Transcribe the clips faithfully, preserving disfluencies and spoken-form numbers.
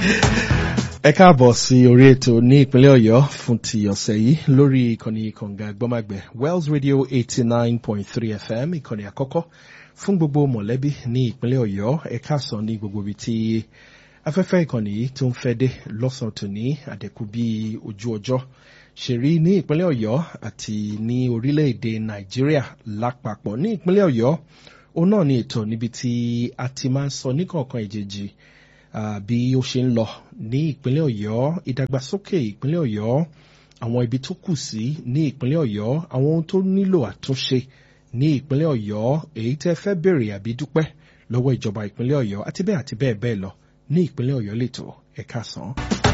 Ẹ káàbọ̀ sí orí ètò ní ìpínlẹ̀ Ọ̀yọ́ fún ti ọ̀sẹ̀ yìí lórí ìkànnì kànga gbọ́màgbẹ̀ Wells Radio eighty nine point three F M ìkànnì àkọ́kọ́ fún gbogbo mọ̀lẹ́bí ní ìpínlẹ̀ Ọ̀yọ́. Ẹ káàsán ní gbogbo ibi tí afẹ́fẹ́ ìkànnì yìí tó ń fẹ́ dé lọ́sàn-án tòní àdẹ̀kù bí ojú ọjọ́ ṣe rí ní ìpínlẹ̀ Ọ̀yọ́ àti ní orílẹ̀-èdè Nàìjíríà lápapọ̀. Ní ìpínlẹ̀ Ọ̀yọ́ òun náà ni ètò níbi tí a ti máa ń sọ níkọ̀ọ̀kan ìjèjì bí ó ṣe ń lọ ní ìpínlẹ̀ Ọ̀yọ́, ìdàgbàsókè ìpínlẹ̀ Ọ̀yọ́, àwọn ibi tó kù sí ní ìpínlẹ̀ Ọ̀yọ́, àwọn ohun tó nílò àtúnṣe ní ìpínlẹ̀ Ọ̀yọ́, èyí tẹ́ fẹ́ bèrè àbí dúpẹ́ lọ́wọ́ ìjọba ìpínlẹ̀ Ọ̀yọ́ àti bẹ́ẹ̀ àti bẹ́ẹ̀ bẹ́ẹ̀ lọ ní ìpínlẹ̀ Ọ̀yọ́ lẹ́tọ̀ ẹ káàsán.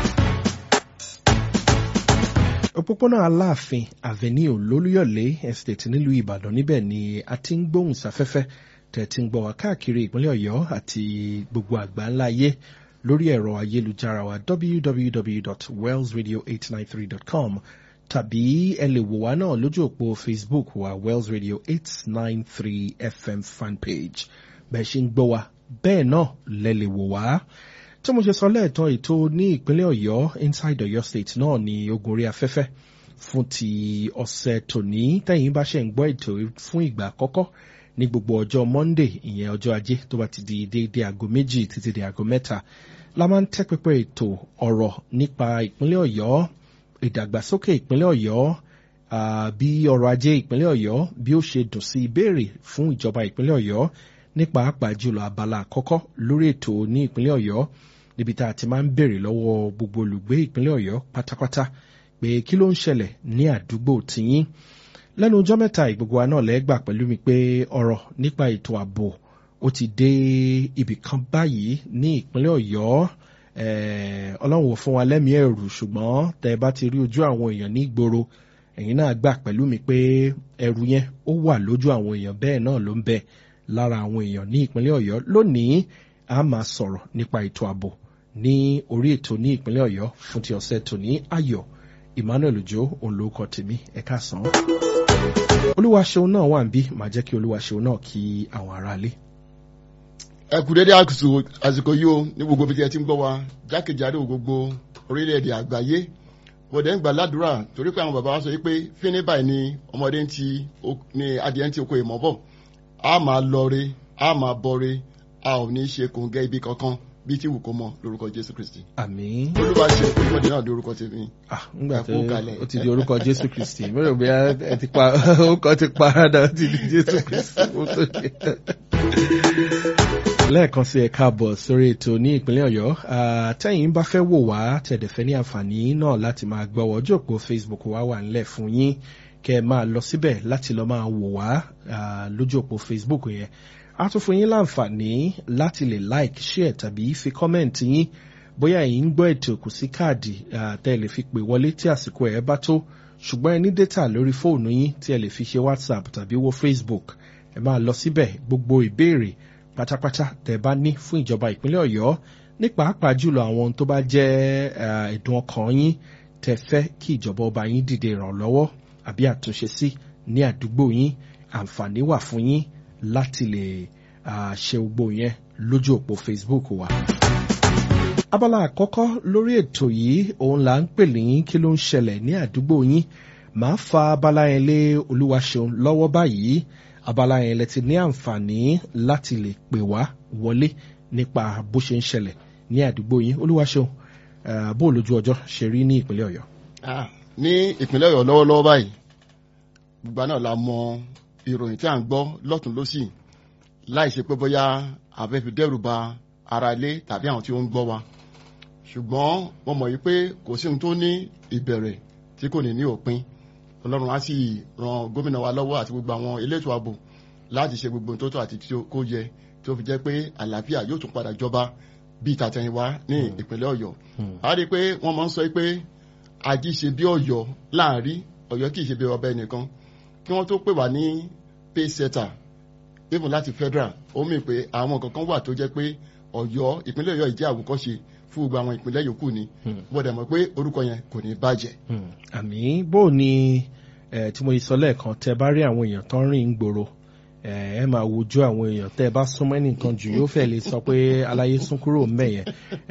Òpópónà Aláàfin Avenue Lólúyọ̀lé Estate nílùú Ìbàdàn níbẹ̀ ni a ti ń gbóhùn sáfẹ́fẹ́ tẹ̀tí ń gbọ́ wá káàkiri ìpínlẹ̀ Ọ̀yọ́ àti gbogbo àgbáńlá ayé lórí ẹ̀rọ ayélujára wa w w w dot wells radio eight nine three dot com tàbí ẹ lè wò wá náà lójú òpó Facebook wa Wells Radio eight nine three F M fanpage. Bẹ́ẹ̀ ṣe ń gbọ́ wa bẹ́ẹ̀ náà lẹ lè wò wá. Tí mo ṣe sọ lẹ́ẹ̀tàn ètò ní ìpínlẹ̀ Ọ̀yọ́ Inside Ọ̀yọ́ State náà ni ogun orí afẹ́fẹ́ fún ti ọ̀sẹ̀ tòní. Tẹ́yìn bá ṣe ń gbọ́ ètò fún ìgbà àkọ́kọ́ ní gbogbo ọjọ́ Monday ìyẹn ọjọ́ ajé tó bá ti di déédéé aago méjì títí di aago mẹ́ta la máa ń tẹ́ pẹpẹ ètò ọ̀rọ̀ nípa ìpínlẹ̀ Ọ̀yọ́, ìdàgbàsókè ìpínlẹ̀ Ọ̀yọ́, bí ọrọ̀ ajé ìpínlẹ̀ Ọ̀yọ́ bí ó ṣe dùn sí ìbéèrè fún ìjọba ìpínlẹ̀ Ọ̀yọ́ nípa pàápàá jùlọ abala àkọ́kọ́ lórí ètò ní ìpínlẹ̀ Ọ̀yọ́ níbi tá a ti máa ń béèrè lọ́wọ́ gbogbo olùgbé ìpínlẹ̀ Ọ̀yọ́ pátápátá pé kí ló ń ṣẹlẹ̀ ní àdúgbò tiyín. Lẹ́nu ọjọ́ mẹ́ta ìgbogbo wa náà lẹ́gbà pẹ̀lú mi pé ọ̀rọ̀ nípa ètò ààbò ó ti dé ibì kan báyìí ní ìpínlẹ̀ Ọ̀yọ́. Ọlọ́run ò fún wa lẹ́mìí ẹ̀rù ṣùgbọ́n tẹ́ ẹ bá ti rí ojú àwọn èèyàn ní ìgboro ẹ̀yin náà gbà pẹ̀lú mi pé ẹ̀rù yẹn ó wà lójú àwọn èèyàn bẹ́ẹ̀ náà ló ń bẹ lára àwọn èèyàn ní ìpínlẹ̀ Ọ̀yọ́. Lónìí a máa sọ̀rọ̀ nípa ètò ààbò ní orí ètò ní ìpínlẹ̀ Ọ̀yọ́ fún ti ọ̀sẹ̀ tòní. Ayọ̀ Emmanuel Ojo òun ló kọ tèmi ẹ káàsán. Olúwaṣeun náà wà ń bí màá jẹ́ kí Olúwaṣeun náà kí àwọn aráalé. Ẹ kú dédé àsìkò yìí o ní gbogbo ibi tí ẹ ti ń gbọ́ wa jákèjádò gbogbo orílẹ̀-èdè àgbáyé. Mo dẹ̀ ń gbà ládùúrà torí pé àwọn bàbá wa sọ pé fíní báyìí ni ọmọdé ń ti ní adìẹ ń ti oko ìmọ̀ bọ̀. A máa lọre, a máa bọre, a ò ní ṣe kòǹgẹ́ ibi kankan bí tí wù kó mọ lórúkọ Jésù Kristi. Àmín. Olúwa ṣe ìpínlẹ̀ náà di orúkọ tèmi. Ah, ńgbà tó ó ti di orúkọ Jésù Kristi. Mo rò bí ẹ ti pa orúkọ ti parada ó ti di Jésù Kristi. Ó tó ṣe. Lẹ́ẹ̀kan sí ẹ káàbọ̀ sórí ètò ní ìpínlẹ̀ Ọ̀yọ́. Tẹ́yìn bá fẹ́ wò wá tẹ̀dẹ̀fẹ́ ní àǹfààní náà láti máa gbọ́ ojú òpó Facebook wa wà ńlẹ̀ fún yín kẹ́ ẹ máa lọ síbẹ̀ láti lọ máa wò wá lójú òpó Facebook yẹn. A tún fún yín láǹfààní láti lè like, share tàbí fi kọ́mẹ̀ntì yín bóyá ẹ̀yin ń gbọ́ ètò kò sí káàdì tẹ́ ẹ lè fi pè wọlé tí àsìkò ẹ̀ bá tó ṣùgbọ́n ẹ ní data lórí fóònù yín tí ẹ lè fi ṣe WhatsApp tàbí wo Facebook. Ẹ máa lọ síbẹ̀ gbogbo ìbéèrè pátápátá tẹ́ ẹ bá ní fún ìjọba ìpínlẹ̀ Ọ̀yọ́ ní pàápàá jùlọ àwọn tó bá jẹ́ ẹ̀dùn ọkàn yín tẹ́ fẹ́ kí ìjọba ọba yín dìde ìrànlọ́wọ́ àbí àtúnṣe sí ní àdúgbò yín. Àǹfààní wà fún yín láti lè ṣe gbogbo yẹn lójú òpó Facebook wa. Abala àkọ́kọ́ lórí ètò yìí òun là ń pè ní kí ló ń ṣẹlẹ̀ ní àdúgbò yín. Màá fa abala yẹn lé Olúwaṣeun lọ́wọ́ báyìí. Abala yẹn lẹ ti ní àǹfààní láti lè pè wá wọlé nípa bó ṣe ń ṣẹlẹ̀ ní àdúgbò yín. Olúwaṣeun, bó lójú ọjọ́ ṣe rí ní ìpínlẹ̀ Ọ̀yọ́. Ní ìpínlẹ̀ Ọ̀yọ́ lọ́wọ́lọ́wọ́ báyìí gbogbo náà la mọ ìròyìn tí à ń gbọ́ lọ́tún lósì láì ṣe pé bóyá àfẹ́fẹ́ dẹ́rù ba ara ilé tàbí àwọn tí ó ń gbọ́ wa ṣùgbọ́n wọ́n mọ̀ yìí pé kò sí ohun tó ní ìbẹ̀rẹ̀ tí kò ní ní òpin. Ọlọ́run á sì ran gómìnà wa lọ́wọ́ àti gbogbo àwọn elétò ààbò láti ṣe gbogbo ohun tó tọ́ àti tí ó yẹ tó fi jẹ́ pé àlàáfíà yóò tún padà jọba bí ìtàtẹ̀yìnwá ní ìpínlẹ̀ Ọ̀yọ́. A rí i pé wọ́n máa ń sọ pé ají ṣe bí Ọ̀yọ́ láàrin Ọ̀yọ́ kì í ṣe bí ọba ẹnìkan kí wọ́n tó pè wá ní pay setter even láti federal ó mì pé àwọn kankan wà tó jẹ́ pé Ọ̀yọ́ ìpínlẹ̀ Ọ̀yọ́ ìjẹ́ àwòkọ́ṣe fún gbogbo àwọn ìpínlẹ̀ yòókù ni bọ́dẹ̀ mọ̀ pé orúkọ yẹn kò ní bàjẹ́. Àmín. Bó ni tí mo sọ lẹ́ẹ̀kan tẹ bá rí àwọn èèyàn tó ń rìn ń gbòòrò ẹ máa wojú àwọn èèyàn tẹ́ ẹ bá súnmọ́ ẹnìkan jù yóò fẹ́ lè sọ pé aláyé sún kúrò ń bẹ̀ yẹn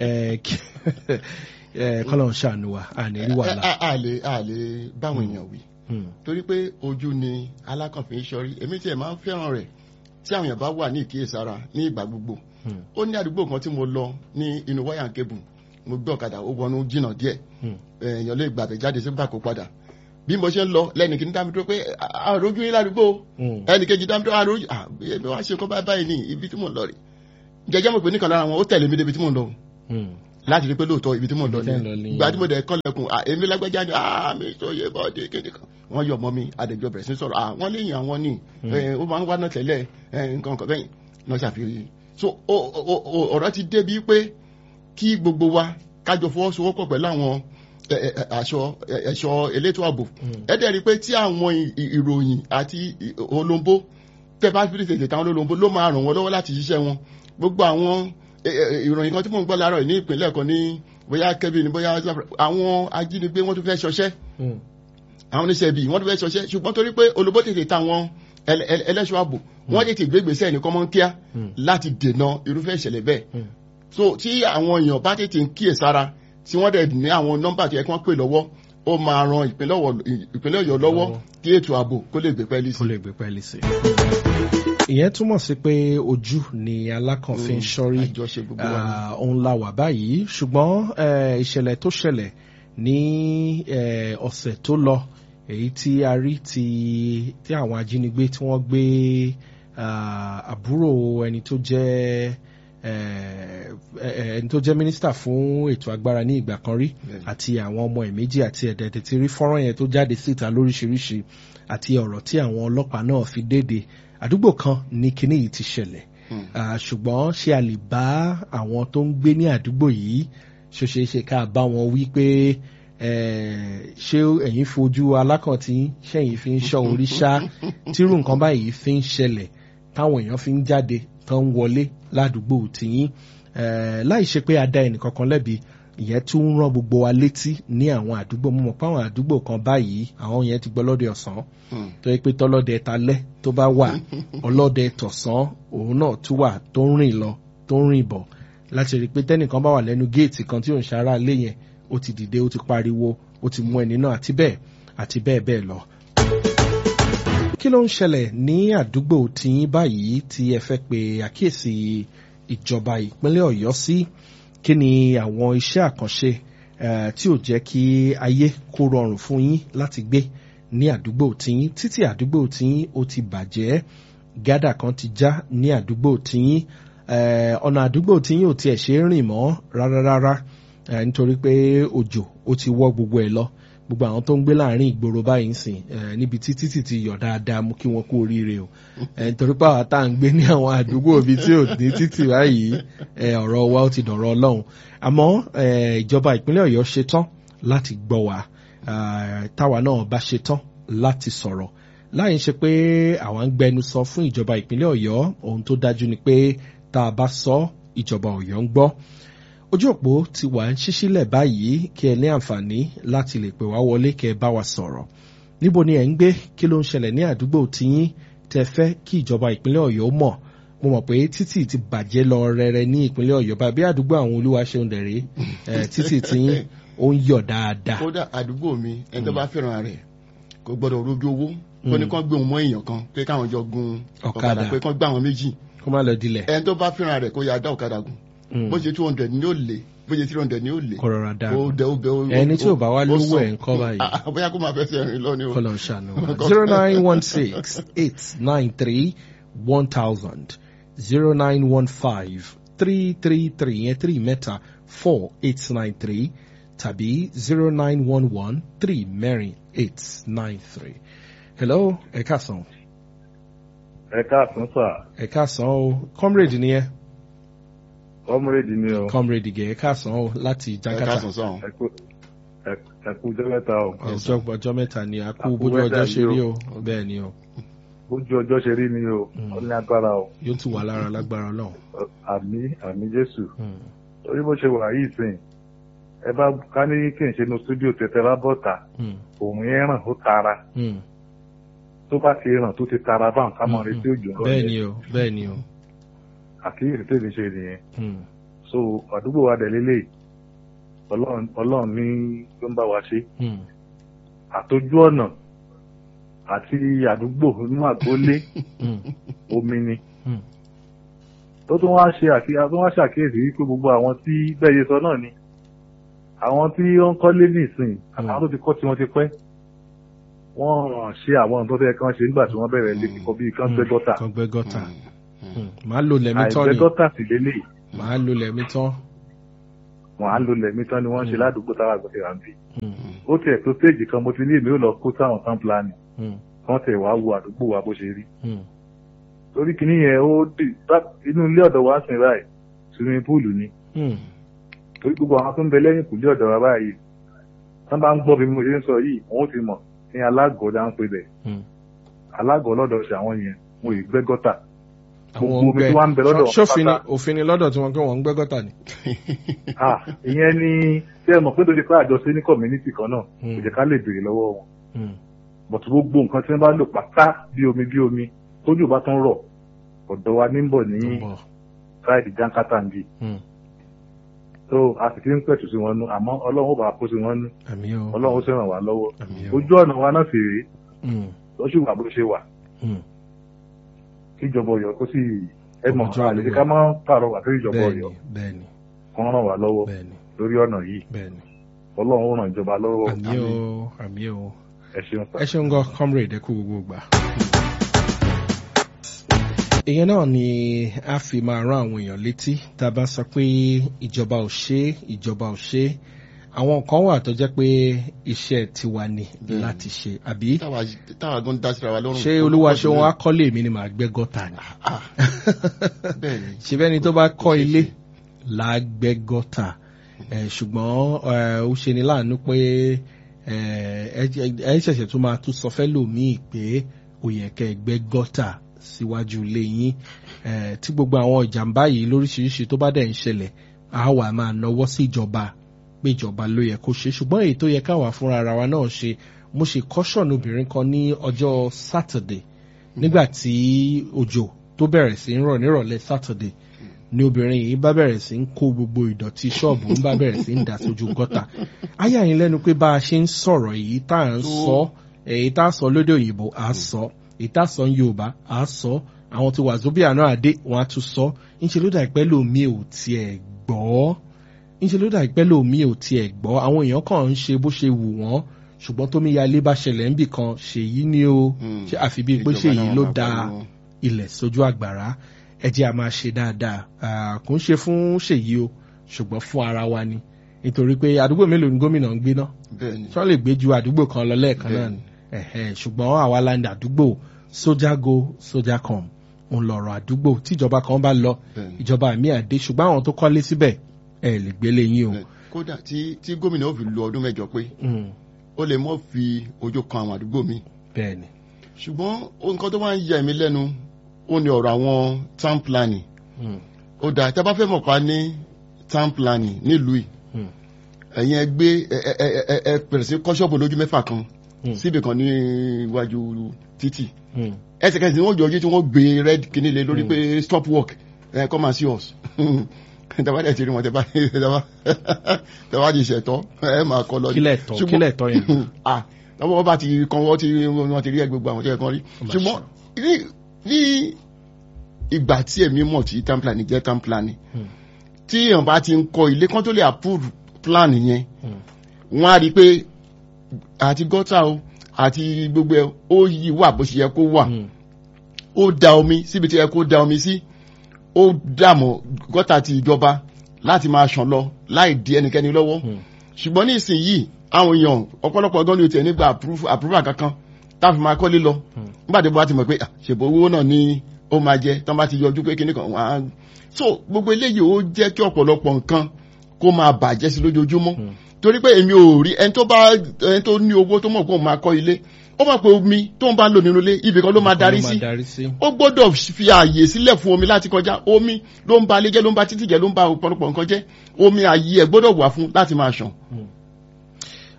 kọ́lọ̀ ń ṣàánú wa àní rí wàhálà. a lè a lè báwọn èèyàn wí torí pé ojú ni alákànfin sọrí èmi tí ẹ máa ń fẹ́ràn rẹ̀ tí àwọn èèyàn bá wà ní ìkíyèsára ní ìgbà gbogbo ó ní àdúgbò kan tí mo lọ ní inú wáyà ń kébù mo gbé ọ̀kadà ó wọnú jìnnà díẹ̀ èèyàn lè gbàgbẹ́ jáde sí bàkó padà bí mo ṣe ń lọ lẹ́nìkí ní dámi dúró pé àròjú yín ládùúgbò ẹnìkejì dámi dúró àròjú àbí wàá ṣe kọ́ báyìí báyìí ní ibi tí mò ń lọ rè jẹjẹ́ mo pè ní kan lára wọn ó tẹ̀lé mi débi tí mò ń lọ láti rí pé lóòótọ́ ibi tí mò ń lọ ní ìgbà tí mo dẹ̀ kọ́lẹ̀kùn èmi lágbájá ni àmì tó yẹ bọ́ọ̀dì kéde kan wọ́n yọ ọmọ mi àdèjọ bẹ̀rẹ̀ sí sọ̀rọ̀ àwọn léyìn àwọn ní ó máa ń wá náà tẹ́lẹ̀ nǹkan kan bẹ́yìn náà ṣàfihàn so ọ̀rọ̀ ti débi pé kí gbogbo wa kájọ fọwọ́sowọ́pọ̀ pẹ̀lú àwọn aṣọ ẹ̀ṣọ́ elétò ààbò ẹ̀dẹ̀ rí pé tí àwọn ìròyìn àti olóńbó tẹ́ bá fi tètè táwọn olóńbó ló máa ràn wọ́n lọ́wọ́ láti ṣiṣẹ́ wọn gbogbo àwọn ìròyìn kan tí mò ń gbọ́ láàárọ̀ ní ìpínlẹ̀ kan ní bóyá Kebbi ní bóyá àwọn ajínigbé wọ́n tún fẹ́ ṣọṣẹ́ àwọn oníṣẹ́ ibi wọ́n tún fẹ́ ṣọṣẹ́ ṣùgbọ́n torí pé olóńbó tètè táwọn ẹlẹ́ṣọ́ ààbò wọ́n tètè gbégbèsè ní kọ́mọ́nkíá láti dènà irúfẹ́ ìṣẹ̀lẹ̀ bẹ́ẹ̀ so tí àwọn èèyàn bá tètè ń kíyèsára tí wọ́n dẹ̀ ní àwọn nọ́mbà tí ẹ kí wọ́n pè lọ́wọ́ ó máa ran ìpínlẹ̀ Ọ̀yọ́ lọ́wọ́ kí ètò ààbò kó lè gbé pẹ́ẹ́lí sí. kó lè gbé pẹ́ẹ́lí sí. ìyẹn túmọ̀ sí pé ojú ni alákànfin sọ́rí òun la wà báyìí ṣùgbọ́n ìṣẹ̀lẹ̀ tó ṣẹlẹ̀ ní ọ̀sẹ̀ tó lọ èyí tí a rí tí àwọn ajínigbé tí wọ́n gbé àbúrò ẹni tó jẹ́ ẹni tó jẹ́ mínísítà fún ètò agbára ní ìgbà kan rí àti àwọn ọmọ ẹ̀ méjì àti ẹ̀dẹ̀dẹ̀ ti rí fọ́nrán yẹn tó jáde síta lóríṣiríṣi àti ọ̀rọ̀ tí àwọn ọlọ́pàá náà fi dédé àdúgbò kan ní kinní yìí ti ṣẹlẹ̀ ṣùgbọ́n ṣé a lè bá àwọn tó ń gbé ní àdúgbò yìí ṣoṣeéṣe ká bá wọn wí pé ṣé ẹ̀yin fojú alákàntí ṣẹ́yìn fi ń ṣọ́ orí ṣá tírú nǹkan báyìí fi ń ṣẹlẹ̀ táwọn èèyàn fi ń jáde tán ń wọlé ládùúgbò tìyín láì ṣe pé a dá ẹnìkankan lẹ́bi ìyẹn tún ń rán gbogbo wa létí ní àwọn àdúgbò mọ̀ pé àwọn àdúgbò kan báyìí àwọn yẹn ti gbọ́ lọ́dẹ ọ̀sán tó yẹ pé tọ́lọ́dẹ talẹ́ tó bá wà ọlọ́dẹ tọ̀sán òun náà tún wà tó ń rìn lọ tó ń rìn bọ̀ láti rí i pé tẹ́nìkan bá wà lẹ́nu géètì kan tí ò ń ṣara lé yẹn ó ti dìde ó ti pariwo ó ti mú ẹni náà àti bẹ́ẹ̀ àti bẹ́ẹ̀ bẹ́ẹ̀ lọ. kí ló ń ṣẹlẹ̀ ní àdúgbò tiyín báyìí tí ẹ fẹ́ pe àkíyèsí ìjọba ìpínlẹ̀ Ọ̀yọ́ sí kí ni àwọn iṣẹ́ àkànṣe tí ò jẹ́ kí ayé kó rọrùn fún yín láti gbé ní àdúgbò tiyín títí àdúgbò tiyín ó ti bàjẹ́ gádà kan ti já ní àdúgbò tiyín ọ̀nà àdúgbò tiyín ò tiẹ̀ ṣe é rìn mọ́ rárá rárá nítorí pé òjò ó ti wọ́ gbogbo ẹ̀ lọ gbogbo àwọn tó ń gbé láàrin ìgboro báyìí ń sìn níbi tí títì ti yọ̀ dáadáa mú kí wọ́n kú oríire o nítorí pé àwọn tá à ń gbé ní àwọn àdúgbò ibi tí ò ní títì báyìí ọ̀rọ̀ wa ó ti dọ̀rọ̀ Ọlọ́run àmọ́ ìjọba ìpínlẹ̀ Ọ̀yọ́ ṣetán láti gbọ́ wa táwa náà bá ṣetán láti sọ̀rọ̀ láì ṣe pé àwọn ń gbẹnu sọ fún ìjọba ìpínlẹ̀ Ọ̀yọ́ ohun tó dájú ni pé tá a bá sọ ìjọba Ọ̀yọ́ ń gbọ́ ojú òpó ti wà ń ṣíṣílẹ̀ báyìí kí ẹ ní àǹfààní láti lè pè wá wọlé kí ẹ bá wa sọ̀rọ̀ níbo ni ẹ̀ ń gbé kí ló ń ṣẹlẹ̀ ní àdúgbò tiyín tẹ́ fẹ́ kí ìjọba ìpínlẹ̀ Ọ̀yọ́ mọ̀ mo mọ̀ pé títì ti bàjẹ́ lọ rẹrẹ ní ìpínlẹ̀ Ọ̀yọ́ bá bí àdúgbò àwọn Olúwaṣeun dẹ̀rẹ́ títì tiyín ó ń yọ̀ dáadáa. kódà àdúgbò mi ẹni tó bá fẹ́ràn rẹ̀ kò gbọ́dọ̀ rojú owó kó ní kán gbé òun mọ́ èèyàn kan pé káwọn jọ gun ọ̀kadà pé kán gbé àwọn méjì kó má lọ dilẹ̀. ẹni tó bá fẹ́ràn rẹ̀ kó yá dá ọ̀kadà gùn bó ṣe two hundred ni ó lè bó ṣe three hundred ni ó lè. kọ̀rọ̀rọ̀ dáa ó dẹ ó bẹ ó. ẹni tí ò bá wá lówó ẹ̀ ń kọ́ báyìí. bóyá kó máa fẹ́ sẹ́rin lọ ni o. kọ́lọ̀ ń ṣàánú wa zero nine one six eight nine three one thousand zero nine one five three three three yẹn three mẹ́ta four eight nine three tàbí zero nine one one three mẹ́rin eight nine three. hello ẹ káàsán. ẹ káàsán sà. ẹ káàsán o comrade ni ẹ. comrade ni o. comrade gẹ̀ ẹ káàsán o láti Jakarta. ẹ káàsán sàn. ẹ kú ọjọ́ mẹ́ta o. ọjọ́ ọjọ́ mẹ́ta ni a kú bójú ọjọ́ ṣe rí o bẹ́ẹ̀ ni o. bójú ọjọ́ ṣe rí ni o ó ní agbára o. yóò tún wà lára lágbára náà. àmì àmì Jésù. torí bó ṣe wà yìí sìn ẹ bá ká ní kí n ṣe nu studio tẹtẹ lábọ́ta òun yẹn ràn ó tara. tó bá ti ràn tó ti tara bá nǹkan mọ́ retí òjò rọ̀ bẹ́ẹ̀ ni o bẹ́ẹ̀ ni o. àkíyèsí tèmi ṣe nìyẹn. so àdúgbò wa dẹ̀ lélẹ̀ ọlọ́run ní ló ń bá wa ṣe. àtọ́jú ọ̀nà àti àdúgbò inú àgbólé omi ni. tó tún wá ṣe àkíyèsí wípé gbogbo àwọn tí bẹ́ẹ̀ yẹ sọ náà ni àwọn tí ó ń kọ́lé nìsín àtàwọn tó ti kọ́ tí wọ́n ti pẹ́ wọ́n ṣe àwọn nǹkan tó yẹ kán ṣe nígbà tí wọ́n bẹ̀rẹ̀ lé kíkọ́ bíi kán gbẹ́ gọ́tà. kán gbẹ́ gọ́tà màá lo lẹ̀mí tán ni àìgbẹ́ gọ́tà sì lélẹ̀. màá lo lẹ̀mí tán. màá lo lẹ̀mí tán ni wọ́n ṣe ládùúgbò táwa àgbẹ̀tẹ̀ rà ń bì. ó tiẹ̀ tó stéèjì kan mo ti ní èmi ò lọ kó sáwọn tán pílánì wọ́n tẹ̀ wá wo àdúgbò wa bó ṣe rí. torí kìíní yẹn ó dì inú ilé ọ̀dọ̀ wa sìn báyìí swimming pool ni. torí gbogbo àwọn tó ń bẹ lẹ́yìn kùlé ọ̀dọ̀ wa báyìí wọ́n bá ń gbọ́ bí mo ṣe ń sọ yìí wọ́n ti mọ̀ ní alágọ̀ dá ń pè bẹ̀. alágọ̀ lọ́dọ̀ ṣe àwọn yẹn mo ì gbẹ́ gọ́tà. àwọn ọgbẹ́ ṣòfin òfin ni lọ́dọ̀ tí wọ́n kí wọ́n ń gbẹ́ gọ́tà ni. ìyẹn ni tí ẹ mọ̀ pé lóde pé àjọṣe ní community kan náà kò jẹ́ ká lè béèrè lọ́wọ́ wọn. bọ̀tú gbogbo nǹkan tí wọ́n bá lò pátá bí omi bí omi tójú bá tún rọ̀ ọ̀dọ̀ wa ní ń bọ̀ ní sáìdì jankata ń bì. so a sì ti ń pẹ̀tù sí wọn nú àmọ́ ọlọ́run ó bá kó sí wọn nú ọlọ́run ó sì ràn wá lọ́wọ́ ojú ọ̀nà wa náà sì rèé lọ́sùn wà bó ṣe wà kíjọba Ọ̀yọ́ kó sì ẹ̀mọ̀ àlejò ká máa pààrọ̀ wà fún ìjọba Ọ̀yọ́ kan ràn wá lọ́wọ́ lórí ọ̀nà yìí ọlọ́run ó ràn ìjọba lọ́wọ́. àmì o àmì o ẹ ṣeun sá. ẹ ṣeun gan comrade ẹ kú gbogbo gbà. ìyẹn náà ni a fi máa rán àwọn èèyàn létí tá a bá sọ pé ìjọba ò ṣe ìjọba ò ṣe àwọn kan wà tó jẹ́ pé iṣẹ́ tiwa ni láti ṣe àbí. táwa gan dá síra wa lọ́rùn. ṣé olúwa ṣe wọn á kọ́lé mi ni màá gbẹ́ gọ́tà ni. ṣe bẹ́ẹ̀ ni tó bá kọ́ ilé là á gbẹ́ gọ́tà ṣùgbọ́n ó ṣe ni láàánú pé ẹ ṣẹ̀ṣẹ̀ tó máa tún sọ fẹ́ lòmíì pé ó yẹ kẹ́ ẹ gbẹ́ gọ́tà síwájú ilé yín tí gbogbo àwọn ìjàmbá yìí lóríṣiríṣi tó bá dẹ̀ ń ṣẹlẹ̀ á wà máa nawọ́ sí ìjọba pé ìjọba ló yẹ kó ṣe ṣùgbọ́n èyí tó yẹ káwa fúnra ara wa náà ṣe mo ṣe caution obìnrin kan ní ọjọ́ Saturday nígbà tí òjò tó bẹ̀rẹ̀ sí ń rọ̀ nírọ̀lẹ́ Saturday ni obìnrin yìí bá bẹ̀rẹ̀ sí ń kó gbogbo ìdọ̀tí ṣọ́ọ̀bù ń bá bẹ̀rẹ̀ sí ń dà sójú gọ́tà ayé àyín lẹ́nu pé bá a ṣe ń sọ̀rọ̀ èyí tá à ń sọ èyí tá a sọ lóde òyìnbó à á sọ èyí tá a sọ ní Yorùbá à á sọ àwọn tí Wazobia náà àdé wọn á tún sọ ńṣe ló dà pẹ́ lómi ò tiẹ̀ gbọ́ ńṣe ló dà pẹ́ lómi ò tiẹ̀ gbọ́ àwọn èèyàn kàn ń ṣe bó ṣe wù wọ́n ṣùgbọ́n tómi yalé bá ṣẹlẹ̀ ńbì kan ṣèyí ni o ṣé àfi bíi pé ṣèyí ló da ilẹ̀ sójú àgbàrá ẹ jẹ́ a máa ṣe dáadáa kò ń ṣe fún ṣèyí o ṣùgbọ́n fún ara wa ni nítorí pé àdúgbò mélòó ni gómìnà ń gbé náà ṣọ́ lè gbé ju àdúgbò kan lọ lẹ́ẹ̀kan náà ni ṣùgbọ́n àwa la ní àdúgbò sójà go sójà com ń lọ̀rọ̀ àdúgbò tíjọba kan bá lọ ìjọba àmì àdé ṣùgbọ́n àwọn tó kọ́lé síbẹ̀ ẹ lè gbélé yín o. kódà tí tí gómìnà ó fi lo ọdún mẹ́jọ pé ó lè mọ́ fi ojú kan àwọn àdúgbò mi. bẹ́ẹ̀ni. ṣùgbọ́n nǹkan tó máa ń yà mí lẹ́nu ó ní ọ̀rọ̀ àwọn town planning. ó dà tí a bá fẹ́ mọ̀ pa ní town planning nílùú yìí ẹ̀yin ẹ gbé ẹ ẹ ẹ ẹ bẹ̀rẹ̀ sí kọ́ṣọ́ọ̀bù lójú mẹ́fà kan síbì kan ní iwájú títì ẹsẹ̀kẹsẹ̀ ni wọ́n jọ ojú tí wọ́n gbé red kìíní lé lórí pé stop work ẹ come and see us tẹ́wá dẹ̀ ti rí wọn tẹ́wá tẹ́wá di ìṣẹ̀tọ́ ẹ máa kọ́ lọ. kílẹ̀ tọ́ kílẹ̀ tọ́ yẹn. ah tọ́wọ́ wọn bá ti kan wọ́n ti wọ́n ti rí ẹ gbogbo àwọn tí ẹ kan rí ṣùgbọ́n ní ní ìgbà tí èmi mọ̀ tí town planning jẹ́ town planning tí èèyàn bá ti ń kọ́ ilé kan tó lè approve plan yẹn wọ́n á rí i pé àti gọ́tà o àti gbogbo ẹ ó yí wà bó ṣe yẹ kó wà ó da omi síbi tí yẹ kó da omi sí ó dààmú gọ́tà ti ìjọba láti máa ṣàn lọ láì di ẹnikẹ́ni lọ́wọ́ ṣùgbọ́n ní ìsinyìí àwọn èèyàn ọ̀pọ̀lọpọ̀ ọdún ní o tiẹ̀ nígbà àpúrúfà kankan táfi máa kọ́lé lọ nígbà tí wọ́n ti mọ̀ pé ṣèbò owó náà ni ó máa jẹ tán bá ti yọjú pé kíní kan wà á so gbogbo eléyìí ó jẹ́ kí ọ̀pọ̀lọpọ̀ nǹkan kó máa bàjẹ́ sí lójoojúmọ́ torí pé èmi ò rí ẹni tó bá ẹni tó ní owó tó mọ̀ pé òun máa kọ́ ilé ó mọ̀ pé omi tó ń bá lò nínú ilé ibì kan ló máa darí sí ó gbọ́dọ̀ fi ààyè sílẹ̀ fún omi láti kọjá omi ló ń ba ilé jẹ́ ló ń ba títì jẹ́ ló ń ba ọ̀pọ̀lọpọ̀ nǹkan jẹ́ omi ààyè ẹ̀ gbọ́dọ̀ wà fún láti máa ṣàn.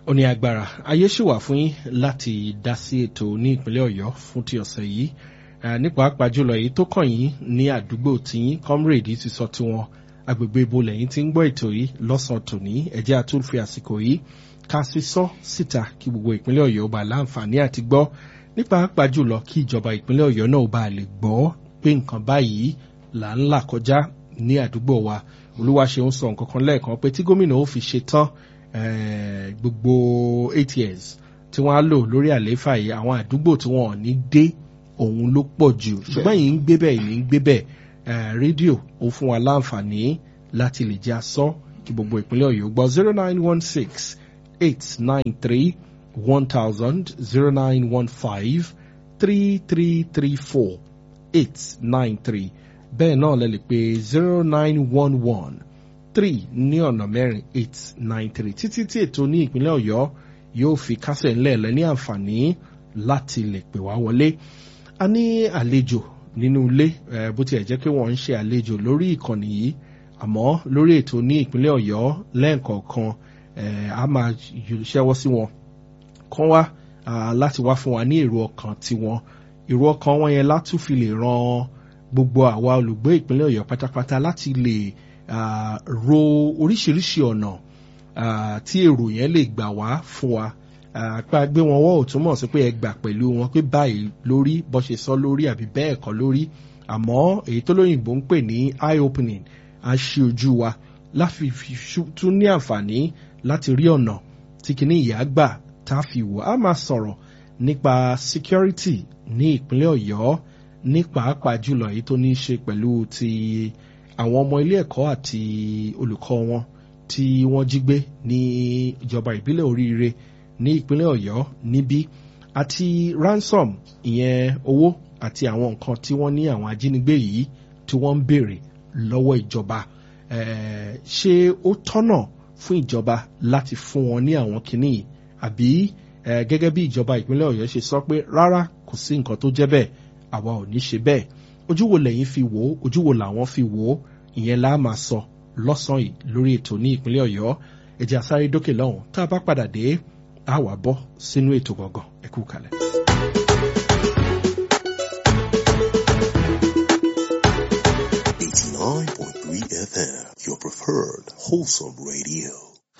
ó ní agbára ayé ṣì wà fún yín láti dá sí ètò ní ìpínlẹ̀ Ọ̀yọ́ fún ti ọ̀sẹ̀ yìí nípa pàápàá jùlọ èyí tó kàn yín ní àdúgbò tiyín comrade ti sọ tiwọn agbègbè ibo lẹ́yìn tí ń gbọ́ ètò yìí lọ́sàn-án tòní ẹ jẹ́ àtúnfi àsìkò yìí ká sí sọ síta kí gbogbo ìpínlẹ̀ Ọ̀yọ́ bá láǹfààní àti gbọ́ nípa pàápàá jùlọ kí ìjọba ìpínlẹ̀ Ọ̀yọ́ náà bá lè gbọ́ pé nǹkan báyìí là ń là kọjá ní àdúgbò wa Olúwaṣeun sọ nǹkan kan lẹ́ẹ̀kan pé tí gómìnà ó fi ṣe tán gbogbo eight years tí wọ́n á lò lórí àlééfà yìí àwọn àdúgbò tí wọ́n ò ní dé òun ló pọ̀ jù ṣùgbọ́n yìí ń gbé bẹ́ẹ̀ yìí ń gbé bẹ́ẹ̀ rédíò ó fún wa láǹfààní láti lè jẹ́ asọ́ kí gbogbo ìpínlẹ̀ Ọ̀yọ́ gbọ́ zero nine one six eight nine three one thousand zero nine one five three three three four eight nine three bẹ́ẹ̀ náà lẹ lè pè zero nine one one three ní ọ̀nà mẹ́rin eight nine three títí tí ètò ní ìpínlẹ̀ Ọ̀yọ́ yóò fi kásẹ̀ ńlẹ̀ lẹ́ ní àǹfààní láti lè pè wá wọlé. A ní àlejò nínú ilé bó tiẹ̀ jẹ́ pé wọ́n ń ṣe àlejò lórí ìkànnì yìí àmọ́ lórí ètò ní ìpínlẹ̀ Ọ̀yọ́ lẹ́ẹ̀kọ̀ọ̀kan a máa ṣẹ́wọ́ sí wọn kán wá láti wá fún wa ní èrò ọkàn tiwọn èrò ọkàn wọn yẹn látún fi lè ran gbogbo àwa olùgbé ìpínlẹ̀ Ọ̀yọ́ pátápátá láti lè ro oríṣiríṣi ọ̀nà tí èrò yẹn lè gbà wá fún wa pa gbé wọn wọ́ ò túmọ̀ sí pé ẹ gbà pẹ̀lú wọn pé báyìí lórí bó ṣe sọ lórí àbí bẹ́ẹ̀ kọ́ lórí àmọ́ èyí tó lóyìnbó ń pè ní eye opening á ṣí ojú wa láfi tún ní àǹfààní láti rí ọ̀nà tí kìíní ìyá gbà tá a fi wò á máa sọ̀rọ̀ nípa security ní ìpínlẹ̀ Ọ̀yọ́ ní pàápàá jùlọ èyí tó ní í ṣe pẹ̀lú ti àwọn ọmọ ilé ẹ̀kọ́ àti olùkọ́ wọn tí wọ́n jí gbé ní ìjọba ìbílẹ̀ Oríire ní ìpínlẹ̀ Ọ̀yọ́ níbí àti ransom ìyẹn owó àti àwọn nǹkan tí wọ́n ní àwọn ajínigbé yìí tí wọ́n ń béèrè lọ́wọ́ ìjọba ṣé ó tọ́nà fún ìjọba láti fún wọn ní àwọn kinní yìí àbí gẹ́gẹ́ bí ìjọba ìpínlẹ̀ Ọ̀yọ́ ṣe sọ pé rárá kò sí nǹkan tó jẹ́ bẹ́ẹ̀ àwa ò ní ṣe bẹ́ẹ̀ ojú wo lẹ́yìn fi wò ó ojú wo làwọn fi wò ó ìyẹn la máa sọ lọ́sàn-án yìí lórí ètò ní ìpínlẹ̀ Ọ̀yọ́ ẹ jẹ́ a sáré dókè lọ́hùn tá a bá padà dé a wá bọ́ sínú ètò gangan ẹ kú kalẹ̀. eighty-nine point three F M, your preferred wholesome radio.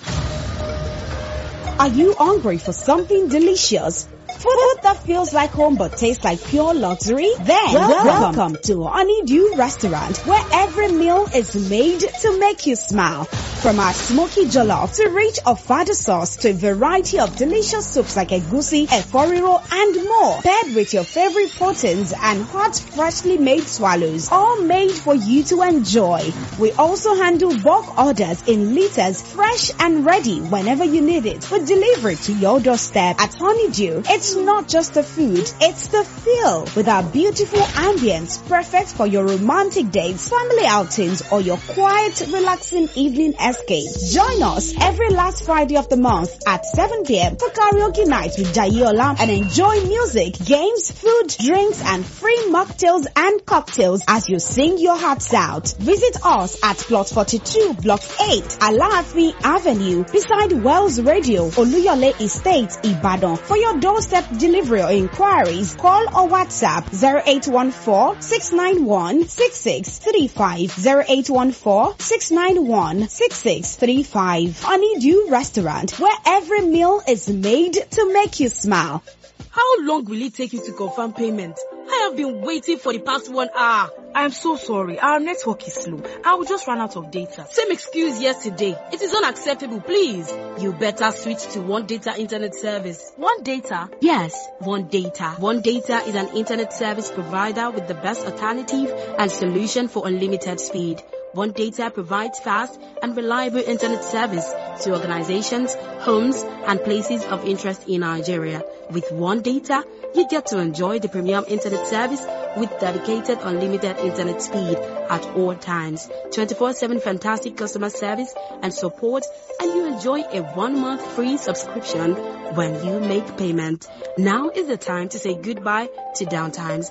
Are you hungry for something delicious? Food that feels like home but tastes like pure luxury? Then welcome, welcome to Honeydew Restaurant, where every meal is made to make you smile. From our smoky jollof to rich ofada sauce to a variety of delicious soups like egusi, eforiro, and more, paired with your favorite proteins and hot, freshly made swallows, all made for you to enjoy. We also handle bulk orders in liters, fresh and ready whenever you need it. We deliver it to your doorstep. At Honeydew, it's not just the food, it's the feel. With our beautiful ambience, perfect for your romantic dates, family outings, or your quiet, relaxing evening escape. Join us every last Friday of the month at seven p.m. for karaoke night with Jayola and enjoy music, games, food, drinks, and free mocktails and cocktails as you sing your hearts out. Visit us at Plot forty-two, Block eight, Alaafi Avenue, beside Wells Radio, Oluyole Estate, Ibadan. For your doorstep delivery or inquiries, call or WhatsApp zero eight one four, six nine one, six six three five, zero eight one four, six nine one, six six three five. Honeydew Restaurant, where every meal is made to make you smile. How long will it take you to confirm payment? I have been waiting for the past one hour. I am so sorry. Our network is slow. I will just run out of data. Same excuse yesterday. It is unacceptable, please. You better switch to One Data Internet Service. One Data? Yes, One Data. One Data is an internet service provider with the best alternative and solution for unlimited speed. One Data provides fast and reliable internet service to organizations, homes, and places of interest in Nigeria. With One Data, you get to enjoy the premium internet service with dedicated unlimited internet speed at all times, twenty-four seven fantastic customer service and support, and you enjoy a one-month free subscription when you make payment. Now is the time to say goodbye to downtimes.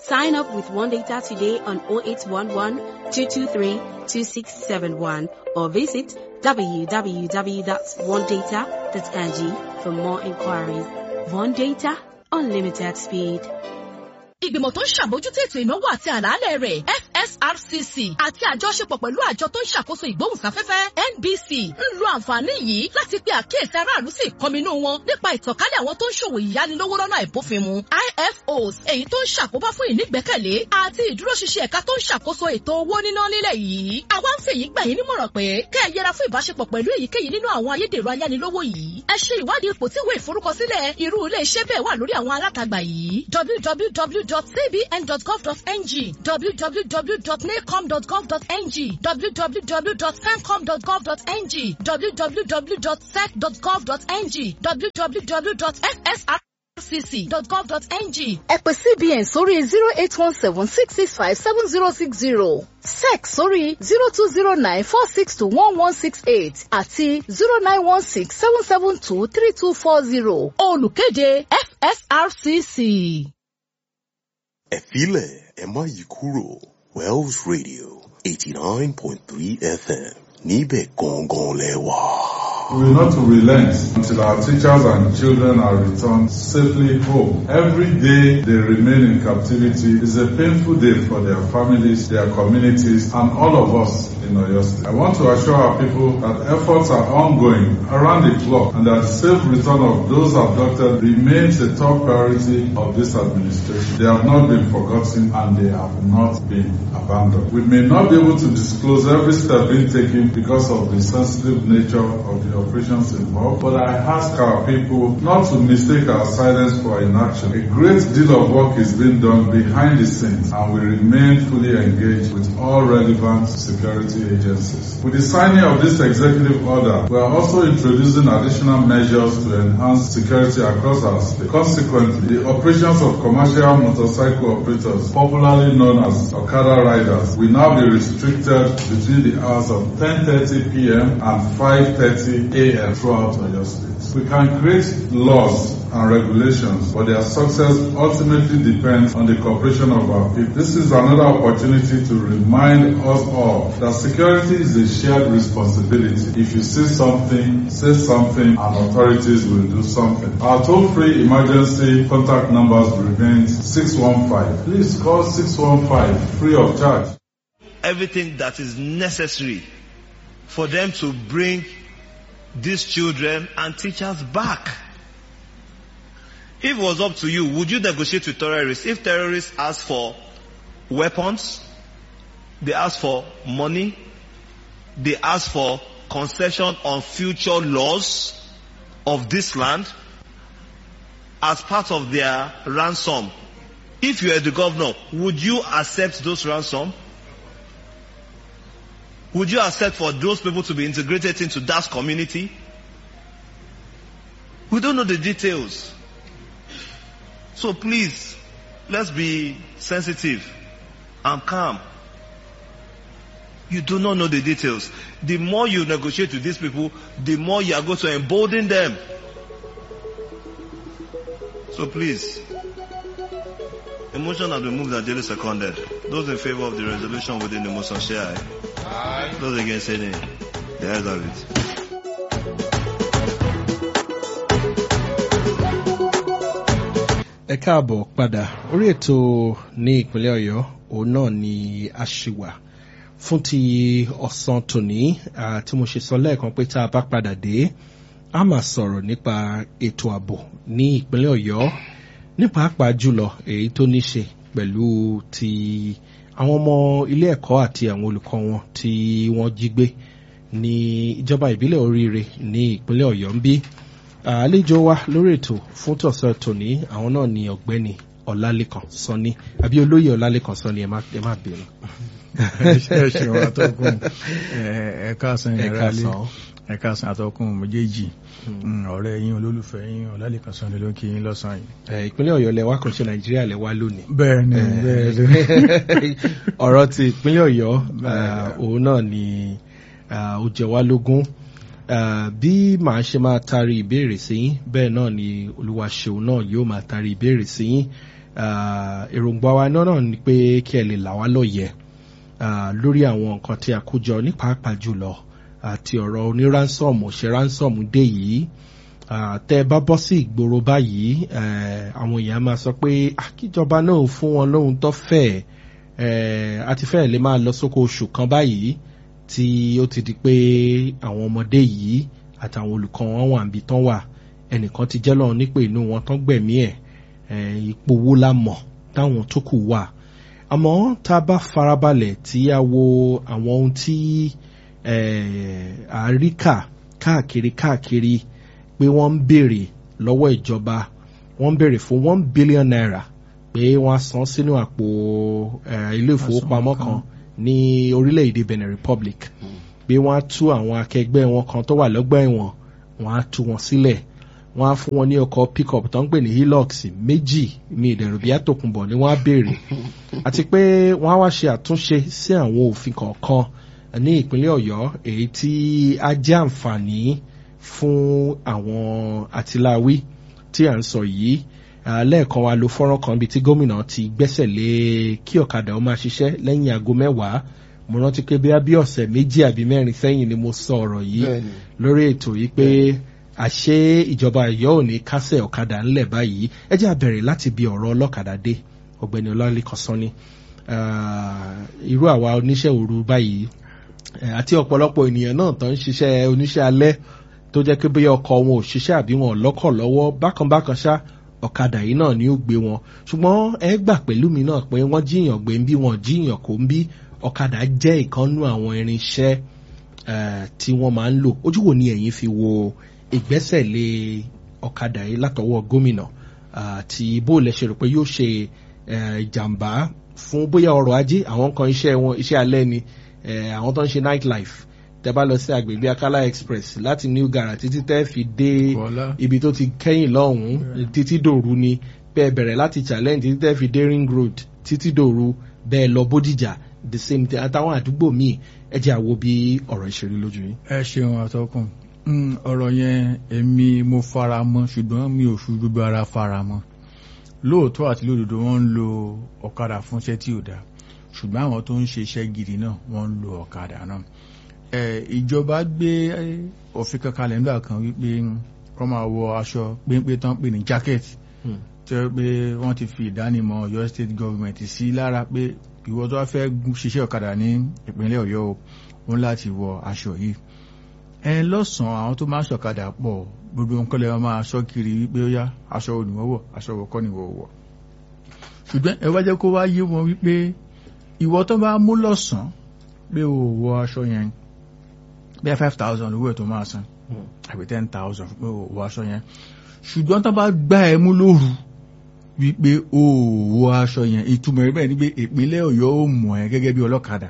Sign up with One Data today on zero eight one one, two two three, two six seven one or visit w w w dot one data dot n g for more inquiries. One Data, unlimited speed. Ìgbìmọ̀ tó ń ṣàbójútó ètò ìnáwó àti àlàálẹ̀ rẹ̀ F S R C C àti àjọṣepọ̀ pẹ̀lú àjọ tó ń ṣàkóso ìgbóhùnsáfẹ́fẹ́ N B C ń lo àǹfààní yìí láti pe àkíyèsí aráàlú sí ìkọminú wọn nípa ìtànkálẹ̀ àwọn tó ń ṣòwò ìyánilówó lọ́nà àìbófinmu I F Os èyí tó ń ṣàkóbá fún ìnígbẹ́kẹ̀lé àti ìdúróṣinṣin ẹ̀ka tó ń ṣàkóso ètò owó níná nílẹ̀ yìí. Àwa ń fèyí gbà yín nímọ̀ràn pé kẹ́ ẹ yẹra fún ìbáṣepọ̀ pẹ̀lú èyíkéyìí nínú àwọn ayédèrú ayánilówó yìí. Ẹ ṣe ìwádìí ipò tí ìwé ìforúkọsílẹ̀ irú ilé iṣẹ́ bẹ́ẹ̀ wà lórí àwọn alátagbà yìí w w w dot c b n dot gov dot n g, w w w dot nacom dot gov dot n g, w w w dot fencom dot gov dot n g, w w w dot sec dot gov dot n g, w w w dot f s r c c dot gov dot n g. Ẹ pè C B N sórí zero eight one seven six six five seven zero six zero, S E C sórí zero two zero nine four six two one one six eight àti zero nine one six seven seven two three two four zero. Olùkéde F S R C C. Ẹ filẹ̀ ẹ má yí kúrò Wells Radio eighty nine point three F M níbẹ̀ gangan lẹ́wà. We will not relent until our teachers and children are returned safely home. Every day they remain in captivity is a painful day for their families, their communities, and all of us in Oyo State. I want to assure our people that efforts are ongoing around the clock and that the safe return of those abducted remains a top priority of this administration. They have not been forgotten and they have not been abandoned. We may not be able to disclose every step being taken because of the sensitive nature of the operations involved, but I ask our people not to mistake our silence for inaction. A great deal of work is being done behind the scenes and we remain fully engaged with all relevant security agencies. With the signing of this executive order, we are also introducing additional measures to enhance security across our state. Consequently, the operations of commercial motorcycle operators, popularly known as Okada riders, will now be restricted between the hours of ten thirty p m and five thirty a m throughout Oyo State. We can create laws and regulations, but their success ultimately depends on the cooperation of our people. This is another opportunity to remind us all that security is a shared responsibility. If you see something, say something, and authorities will do something. Our toll-free emergency contact numbers remain six one five. Please call six one five free of charge. Everything that is necessary for them to bring these children and teachers back. If it was up to you, would you negotiate with terrorists? If terrorists ask for weapons, they ask for money, they ask for concession on future laws of this land as part of their ransom. If you are the governor, would you accept those ransom? Would you accept for those people to be integrated into that community? We don't know the details. So please, let's be sensitive and calm. You do not know the details. The more you negotiate with these people, the more you are going to embolden them. So please, the motion has been moved and duly seconded. Those in favor of the resolution within the motion, say aye. Aye. Those against, say nay. The ayes have it. Ẹ káàbọ̀ padà orí ètò ní ìpínlẹ̀ Ọ̀yọ́ òun náà ni a ṣì wà fún ti ọ̀sán tòní tí mo ṣe sọ lẹ́ẹ̀kan pé tá a bá padà dé a máa sọ̀rọ̀ nípa ètò ààbò ní ìpínlẹ̀ Ọ̀yọ́ ní pàápàá jùlọ èyí tó ní ṣe pẹ̀lú ti àwọn ọmọ ilé ẹ̀kọ́ àti àwọn olùkọ́ wọn tí wọ́n jí gbé ní ìjọba ìbílẹ̀ Oríire ní ìpínlẹ̀ Ọ̀yọ́ ń bí. Àlejò wa lórí ètò fún tọ̀sán tòní àwọn náà ni ọ̀gbẹ́ni Ọlálékan Sanni àbí olóyè Ọlálékan Sanni ẹ má ẹ má bínú. ẹ ṣe wọn àtọkùn ẹ káàsán ìrẹ́lẹ́ ẹ káàsán àtọkùn méjèèjì ọ̀rẹ́ yín olólùfẹ́ yín Ọlálékan Sanni ló ń kí yín lọ́sàn-án yìí. Ìpínlẹ̀ Ọ̀yọ́ lẹ wá kàn ṣe Nàìjíríà lẹ wá lónìí. bẹ́ẹ̀ni bẹ́ẹ̀ni. ọ̀rọ̀ ti ìpínlẹ̀ Ọ̀yọ́ òun náà ni ó jẹ wá lógún. Uh, bí màá ṣe máa tarí ìbéèrè sí yín bẹ́ẹ̀ náà ni Olúwaṣeun náà yóò máa tarí ìbéèrè sí yín èròǹgbà wa náà ni pé kí ẹ lè là wá lóye lórí àwọn nǹkan tí a kó jọ ní pàápàá jùlọ àti ọ̀rọ̀ oní ransom ṣe ransom dé yìí tẹ́ ẹ bá bọ́ sí ìgboro báyìí àwọn èèyàn máa sọ pé kíjọba náà fún wọn lóhun tó fẹ́ àti fẹ́ lè máa lọ sóko oṣù kan báyìí tí ó ti di pé àwọn ọmọdé yìí àtàwọn olùkọ́ wọn wà níbi tán wà ẹnìkan ti jẹ́ lọ́run nípò inú wọn tán gbẹ̀mí ẹ̀ ipò wo la mọ̀ táwọn tó kù wà àmọ́ tá a bá farabalẹ̀ tí a wo àwọn ohun tí àríkà káàkiri káàkiri pé wọ́n ń béèrè lọ́wọ́ ìjọba wọ́n ń béèrè fún one billion naira pé wọ́n san sínú àpò ilé ìfowópamọ́ kan ní orílẹ̀-èdè Benin Republic pé wọ́n á tú àwọn akẹgbẹ́ wọn kan tó wà lọ́gbà ẹ̀wọ̀n wọ́n á tú wọn sílẹ̀ wọ́n á fún wọn ní ọkọ̀ pickup tó ń pè ní Hilux méjì ní ìdẹ̀rù bí àtòkùnbọ̀ ni wọ́n á béèrè àti pé wọ́n á wá ṣe àtúnṣe sí àwọn òfin kọ̀ọ̀kan ní ìpínlẹ̀ Ọ̀yọ́ èyí tí á jẹ́ àǹfààní fún àwọn àtìláwí tí à ń sọ yìí lẹ́ẹ̀kan wa lo fọ́nrán kan bíi tí gómìnà ti gbẹ́sẹ̀ lé kí ọ̀kadà ó máa ṣiṣẹ́ lẹ́yìn aago mẹ́wàá mo rántí pé bí ọ̀sẹ̀ méjì àbí mẹ́rin sẹ́yìn ni mo sọ ọ̀rọ̀ yìí lórí ètò yìí pé àṣé ìjọba Ọ̀yọ́ ò ní kásẹ̀ ọ̀kadà ńlẹ̀ báyìí ẹ jẹ́ á bẹ̀rẹ̀ láti bí ọ̀rọ̀ ọlọ́kadà dé ọ̀gbẹ́ni Ọlálékan Sanni irú àwa oníṣẹ́ òru báyìí àti ọ̀pọ̀lọpọ̀ ènìyàn náà tó ń ṣiṣẹ́ oníṣẹ́ alẹ́ tó jẹ́ pé bóyá ọkọ̀ wọn ò ṣiṣẹ́ àbí wọn ò lọ́kọ̀ lọ́wọ́ bákan bákan ṣá ọ̀kadà yìí náà ni ó gbé wọn ṣùgbọ́n ẹ gbà pẹ̀lú mi náà pé wọ́n jíyàn gbé ń bí wọn jíyàn kò ń bí ọ̀kadà jẹ́ ìkànnú àwọn irinṣẹ́ tí wọ́n máa ń lò ojú wo ni ẹ̀yin fi wo ìgbésẹ̀ lé ọ̀kadà yìí látọwọ́ gómìnà àti bó lẹ ṣe rò pé yóò ṣe ìjàmbá fún bóyá ọrọ̀ ajé àwọn kan iṣẹ́ wọn iṣẹ́ alẹ́ ni àwọn tó ń ṣe night life tẹ́ bá lọ sí agbègbè Akala Express láti New Gara títí tẹ́ fi dé ibi tó ti kẹ́yìn lọ́hùn-ún títí dòru ni bẹ́ẹ̀ bẹ̀rẹ̀ láti Challenge títí tẹ́ fi dé Ring Road títí dòru bẹ́ẹ̀ lọ Bódìjà the same thing àtàwọn àdúgbò míì ẹ jẹ́ àwo bí ọ̀rọ̀ ìṣeré lójú yín. ẹ ṣeun àtọkùn ọ̀rọ̀ yẹn èmi mo fara mọ́ ṣùgbọ́n mi ò fi gbogbo ara fara mọ́ lóòótọ́ àti lódodo wọ́n ń lo ọ̀kadà fún iṣẹ́ tí ò dáa ṣùgbọ́n àwọn tó ń ṣe iṣẹ́ gidi náà wọ́n ń lo ọ̀kadà náà ìjọba gbé òfin kankan lẹ́nu kan wípé kọ́ máa wọ aṣọ péńpé tán pè ní jacket tí ó pé wọ́n ti fi ìdánimọ̀ Ọ̀yọ́ state government sí lára pé ìwọ tó wá fẹ́ ṣiṣẹ́ ọ̀kadà ní ìpínlẹ̀ Ọ̀yọ́ o wọ́n láti wọ aṣọ yìí ẹ lọ́sàn-án àwọn tó máa ń ṣọ̀kadà pọ̀ gbogbo nǹkan lè máa ṣọ́ kiri wípé ó yá aṣọ olùwọ́wọ̀ aṣọ òkọ́ ni wọ̀wọ̀ ṣùgbọ́n ẹ wá jẹ́ kó wá yé wọn wípé ìwọ tó bá mú lọ́sàn-án pé o wọ aṣọ yẹn bí i five thousand owó ẹ̀ tó máa san àbí ten thousand pé o wọ aṣọ yẹn ṣùgbọ́n tó bá gbá ẹ mú lóru wípé o wọ aṣọ yẹn ìtumọ̀ ẹ̀ bẹ́ẹ̀ ni pé ìpínlẹ̀ Ọ̀yọ́ ó mọ̀ ẹ́ gẹ́gẹ́ bí ọlọ́kadà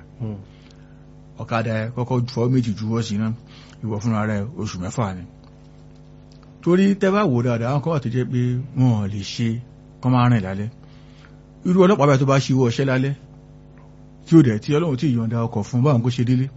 ọ̀kadà ẹ kọ́kọ́ fọ́ méjì juwọ́ sí náà ìwọ fúnra rẹ̀ oṣù mẹ́fà ni torí tẹ́ bá wò dáadáa àwọn kan wà tó jẹ́ pé wọn ò lè ṣe kọ́ máa rìn lálẹ́ irú ọlọ́pàá báyìí tó bá ṣíwọ́ ọṣẹ́ lálẹ́ tí ó dẹ̀ tí Ọlọ́run tí ìyọ̀ǹda ọkọ̀ fún báwọn kó ṣe délé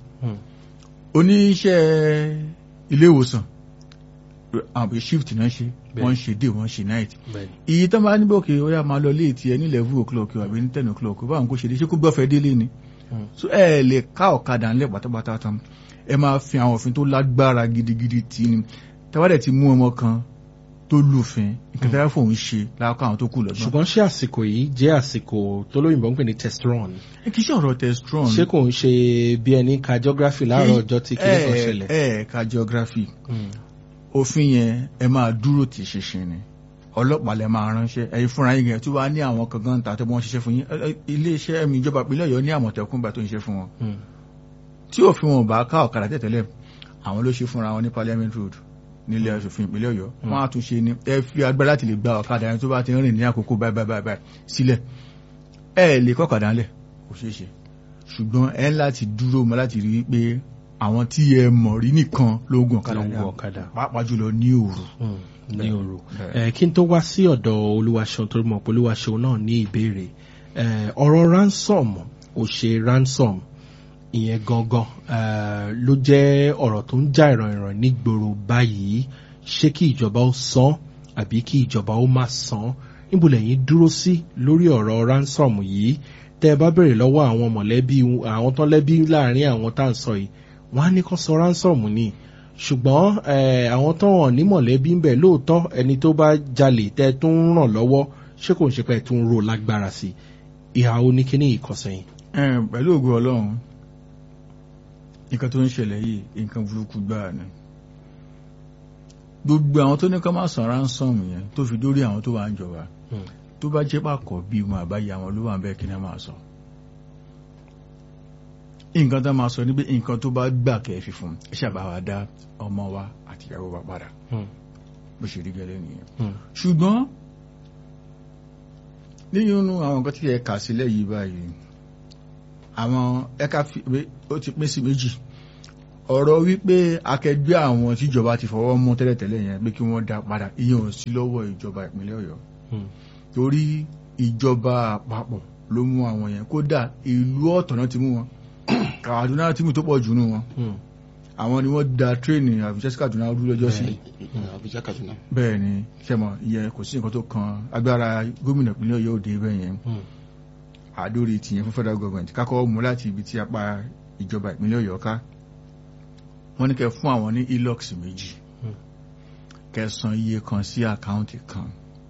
oníṣẹ́ ilé ìwòsàn àwọn shift náà ṣe wọ́n ṣe day wọ́n ṣe night iye tán bá níbò kí ó yá máa lọ léètì ẹ ní eleven o'clock àbí ní ten o'clock báwọn kó ṣe dé ṣé kó gbọ́fẹ́ délé ni so ẹ lè ká ọ̀kadà ńlẹ̀ pátápátá tán ẹ máa fi àwọn òfin tó lágbára gidigidi tí ni tẹ́wádẹ̀ ti mú ọmọ kan tó lùfin nǹkan tẹ́lá fòun ṣe láàkọ́ àwọn tó kù lọ́gbọ́n. ṣùgbọ́n ṣé àsìkò yìí jẹ́ àsìkò tó lóyìnbó ń pè ní test run. ẹ kì í ṣe ọ̀rọ̀ test run. ṣé kò ń ṣe bí ẹni ka geography láàárọ̀ ọjọ́ tí kìí kan ṣẹlẹ̀. ẹ ẹ ka geography òfin yẹn ẹ máa dúró tì ṣinṣin ni ọlọ́pàá lẹ máa ránṣẹ́ ẹ̀yin fúnra yín gẹ̀ tí wàá ní àwọn kankan tà tó wọ́n ṣiṣẹ́ fún yín iléeṣẹ́ mi ìjọba ìpínlẹ̀ Ọ̀yọ́ ní Àmọ̀tẹ́kùn gbà tó ń ṣe fún wọn tí òfin wọn bá ká ọ̀kadà tẹ̀tẹ̀lẹ̀ àwọn ló ṣe fúnra wọn ní Parliament Road nílé aṣòfin ìpínlẹ̀ Ọ̀yọ́ wọ́n á tún ṣe ní ẹ fi agbára láti lè gba ọ̀kadà ẹni tó bá ti rìn ní àkókò báyìí báyìí báyìí sílẹ̀ ẹ lè kọ́kadà ńlẹ̀ kò ṣeé ṣe ṣùgbọ́n ẹ láti dúró mọ́ láti rí i pé àwọn tí ẹ mọ̀ rí nìkan ló gun ọ̀kadà pàápàá jùlọ ní òru. ní òru kí n tó wá sí ọ̀dọ̀ Olúwaṣeun tó mọ̀ pé Olúwaṣeun náà ní ìbéèrè ọ̀rọ̀ ransom ò ṣe ransom ìyẹn gangan ló jẹ́ ọ̀rọ̀ tó ń já ìrànìràn nígboro báyìí ṣé kí ìjọba ó san àbí kí ìjọba ó má san níbo lẹ́yìn dúró sí lórí ọ̀rọ̀ ransom yìí tẹ́ ẹ bá bèrè lọ́wọ́ àwọn mọ̀lẹ́bí àwọn tán lẹ́bí láàrin àwọn tá à ń sọ yìí wọ́n á ní kó sọ ransom ni ṣùgbọ́n àwọn tó hàn ní mọ̀lẹ́bí ń bẹ lóòótọ́ ẹni tó bá jalè tẹ́ tó ń ràn lọ́wọ́ ṣé kò ń ṣe pé tó ń ro lágbára sí ìhà oníkíní ìkọsẹ̀yìn. pẹ̀lú ògo Ọlọ́run nǹkan tó ń ṣẹlẹ̀ yìí nǹkan burúkú gbáà ni gbogbo àwọn tó ní ká má san ransom yẹn tó fi dórí àwọn tó wà ń jọba tó bá jẹ́ pàkọ́ bí wọn àbáyé àwọn ló wà ń bẹ́ẹ̀ kí ni a máa sọ nǹkan tó máa sọ ní pé nǹkan tó bá gbà kẹ́ẹ̀fì fún ẹ ṣàbáwá dá ọmọ wa àti ìyàwó wa padà bó ṣe rí gẹ́lẹ́ nìyẹn ṣùgbọ́n nínú àwọn nǹkan tí ẹ kà sílẹ̀ yìí báyìí àwọn ẹ̀ka ó ti pín sí méjì ọ̀rọ̀ wípé akẹgbẹ́ àwọn tíjọba ti fọwọ́ mú tẹ́lẹ̀tẹ́lẹ̀ yẹn pé kí wọ́n dá padà ìyẹn ò sí lọ́wọ́ ìjọba ìpínlẹ̀ Ọ̀yọ́ torí ìjọba àpapọ̀ ló mú àwọn yẹn kódà ìlú ọ̀tọ̀ náà ti mú wọn Kaduna tí mi tó pọ̀ jù nù wọn àwọn ni wọ́n da tréènì àbíjẹ́ sí Kaduna ọdún lọ́jọ́ sí bẹ́ẹ̀ ni sẹ́mọ̀ ìyẹn kò sí nǹkan tó kan agbára gómìnà ìpínlẹ̀ Ọ̀yọ́ òde bẹ́ẹ̀ yẹn àdórí tìyẹn fún federal government kákọ́ mú láti ibi tí apá ìjọba ìpínlẹ̀ Ọ̀yọ́ ká wọ́n ní kẹ́ fún àwọn ní elox méjì kẹ́ san iye kan sí àkáǹtì kan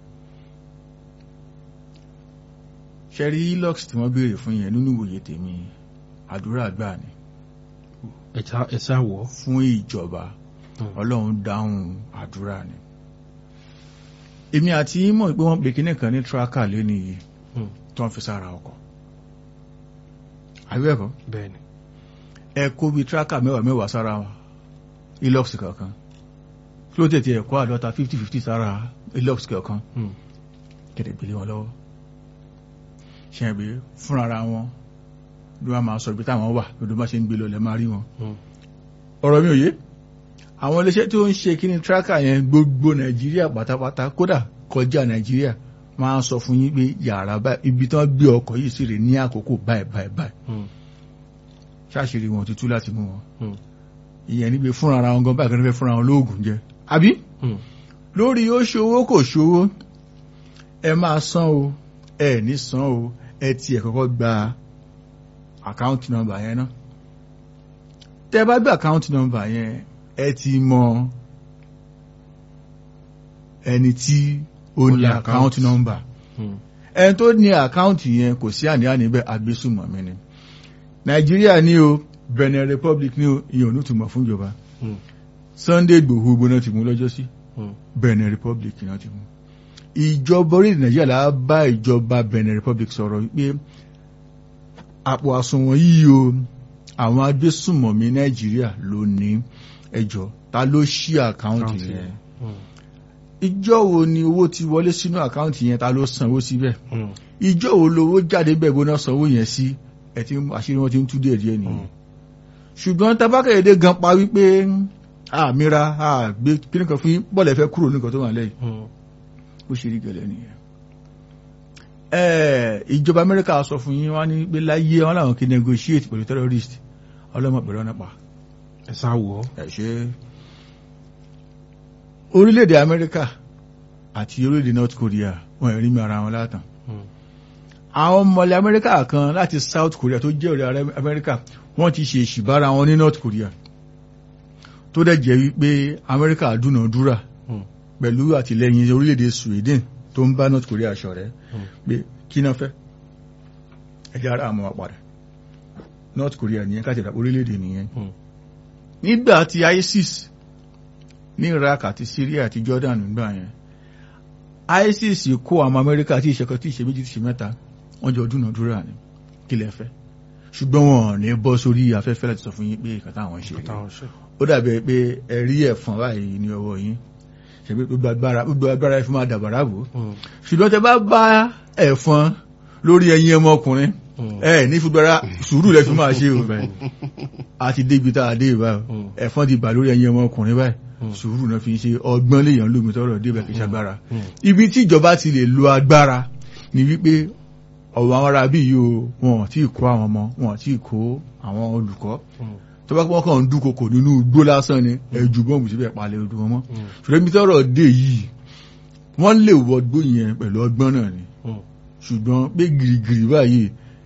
ṣẹ́rí elox tí wọ́n béèrè fún yẹn nínú ìwòye tèmi àdúrà àgbà ni ẹ̀sà wọ̀ fún ìjọba Ọlọ́run dáhùn àdúrà ni èmi àti mọ̀ pé wọ́n pè kíní kan ní tracker lẹ́nu yìí tó ń fi sára ọkọ̀ àbẹ́ẹ̀kọ́ bẹ́ẹ̀ni ẹ kó bí tracker mẹ́wàá mẹ́wàá sára elox kọ̀ọ̀kan kí ló tètè ẹ̀kọ́ àdọ́ta fifty fifty sára elox kọ̀ọ̀kan kẹ̀dẹ̀ gbélé wọn lọ́wọ́ ṣe é pé fúnra wọn ló wá máa sọ ibi táwọn wà lọ́dún bá ṣe ń gbé lọ lẹ́ máa rí wọn ọ̀rọ̀ mi ò yé àwọn iléeṣẹ́ tí ó ń ṣe kíní tracker yẹn gbogbo Nàìjíríà pátápátá kódà kọjá Nàìjíríà máa ń sọ fún yín pé yàrá báyìí ibi tí wọ́n gbé ọkọ̀ yìí sí rè ní àkókò báyìí báyìí báyìí ṣáṣìírí wọn ti tú láti mú wọn ìyẹn níbi fúnra ara wọn gan báyìí kan fẹ́ fúnra wọn lóògùn jẹ àbí lórí ó ṣòwò kò ṣòwò ẹ máa san o ẹ ní san o ẹ tiẹ̀ kọ́kọ́ gba àkáǹtì nọ́mbà yẹn náà tẹ́ bá gba àkáǹtì nọ́mbà yẹn ẹ ti mọ ẹni tí ó ní àkáǹtì nọ́mbà ẹni tó ní àkáǹtì yẹn kò sí àníyàn níbẹ̀ agbésùmọ̀mí ni Nàìjíríà ní o Benin Republic ní o ìyẹn ò ní túmọ̀ fún ìjọba Sunday Igboho gbóná ti mú lọ́jọ́ sí Benin Republic náà ti mú ìjọba orílẹ̀ Nàìjíríà là bá ìjọba Benin Republic sọ̀rọ̀ wípé àpò àsùnwọ̀n yìí o àwọn agbésùmọ̀mí Nàìjíríà ló ní ẹjọ́ ta ló ṣí àkáǹtì yẹn ìjọ́ wo ni owó ti wọlé sínú àkáǹtì yẹn ta ló sanwó síbẹ̀ ìjọ́ wo lowó jáde bẹ́ẹ̀ gbóná sanwó yẹn sí ẹ̀ tí àṣírí wọn ti ń tú díẹ̀ díẹ̀ nìyẹn ṣùgbọ́n tabakẹ́yẹdẹ gan pa wípé àmìra àgbé kíní kan fún bọ́ọ̀lù ẹ̀fẹ́ kúrò nìkan tó wà lẹ́yìn ó ṣe rí gẹ̀lẹ́ nìyẹn ìjọba Amẹ́ríkà sọ fún yín wá ní pé láyé wọn làwọn kì í negotiate pẹ̀lú terrorist ọlọ́mọ pẹ̀lú ọ̀nà pa ẹ̀ sá wọ̀ ẹ̀ ṣe orílẹ̀-èdè Amẹ́ríkà àti orílẹ̀-èdè North Korea wọn rí mi ara wọn látàn àwọn ọmọlẹ̀ Amẹ́ríkà kan láti South Korea tó jẹ́ ọ̀rẹ́ Amẹ́ríkà wọ́n ti ṣe ìṣìbára wọn ní North Korea tó dẹ̀ jẹ́ wípé Amẹ́ríkà dúnàdúrà pẹ̀lú àtìlẹ́yìn orílẹ̀-èdè Sweden tó ń bá North Korea ṣọ̀rẹ́ pé kí náà fẹ́ ẹjẹ́ ara àmọ́ àpàdà North Korea nìyẹn káàkiri orílẹ̀-èdè nìyẹn nígbà tí ISIS ní Iraq àti Syria àti Jordan nígbà yẹn ISIS kó àwọn Amẹ́ríkà tí ìṣẹ́kọ̀ tí ìṣẹ́ méjì tí ìṣẹ́ mẹ́ta wọ́n jọ dúnàdúrà ní kí lẹ fẹ́ ṣùgbọ́n wọn ní bọ́ sórí afẹ́fẹ́ láti sọ fún yín pé ìkàtà àwọn ṣe ó dàbí pé ẹ̀rí ẹ̀fọn báyìí ní ọwọ́ yín ṣẹ̀bí gbogbo agbára gbogbo agbára ẹ̀fọn máa dàbàrà bò ṣùgbọ́n tẹ bá bá ẹ̀fọn lórí ẹyin ọmọkùnrin ẹ ní fúgbára sùúrù lẹ fi máa ṣe o àti débi tá a dé ìbá ẹ̀fọn ti bà lórí ẹyin ọmọkùnrin báyìí sùúrù náà fi ṣe ọgbọ́n léèyàn lómi tọrọ débẹ̀ kì í ṣagbára ibi tí ìjọba ti lè lo agbára ni wípé ọ̀wọ́ àwọn ará bí yìí o wọn tí kó àwọn ọmọ wọn tí kó àwọn olùkọ́ tó bá wọ́n kàn ń dúnkokò nínú igbó lásán ni ẹ̀jú bọ́ọ̀mù síbẹ̀ palẹ̀ odò wọn mọ́ ṣùgbọ́n ibi tọ́rọ̀ dé yìí wọ́n lè wọgbó yẹn pẹ̀lú ọgbọ́n náà ni ṣùgbọ́n pé gìrìgìrì báyìí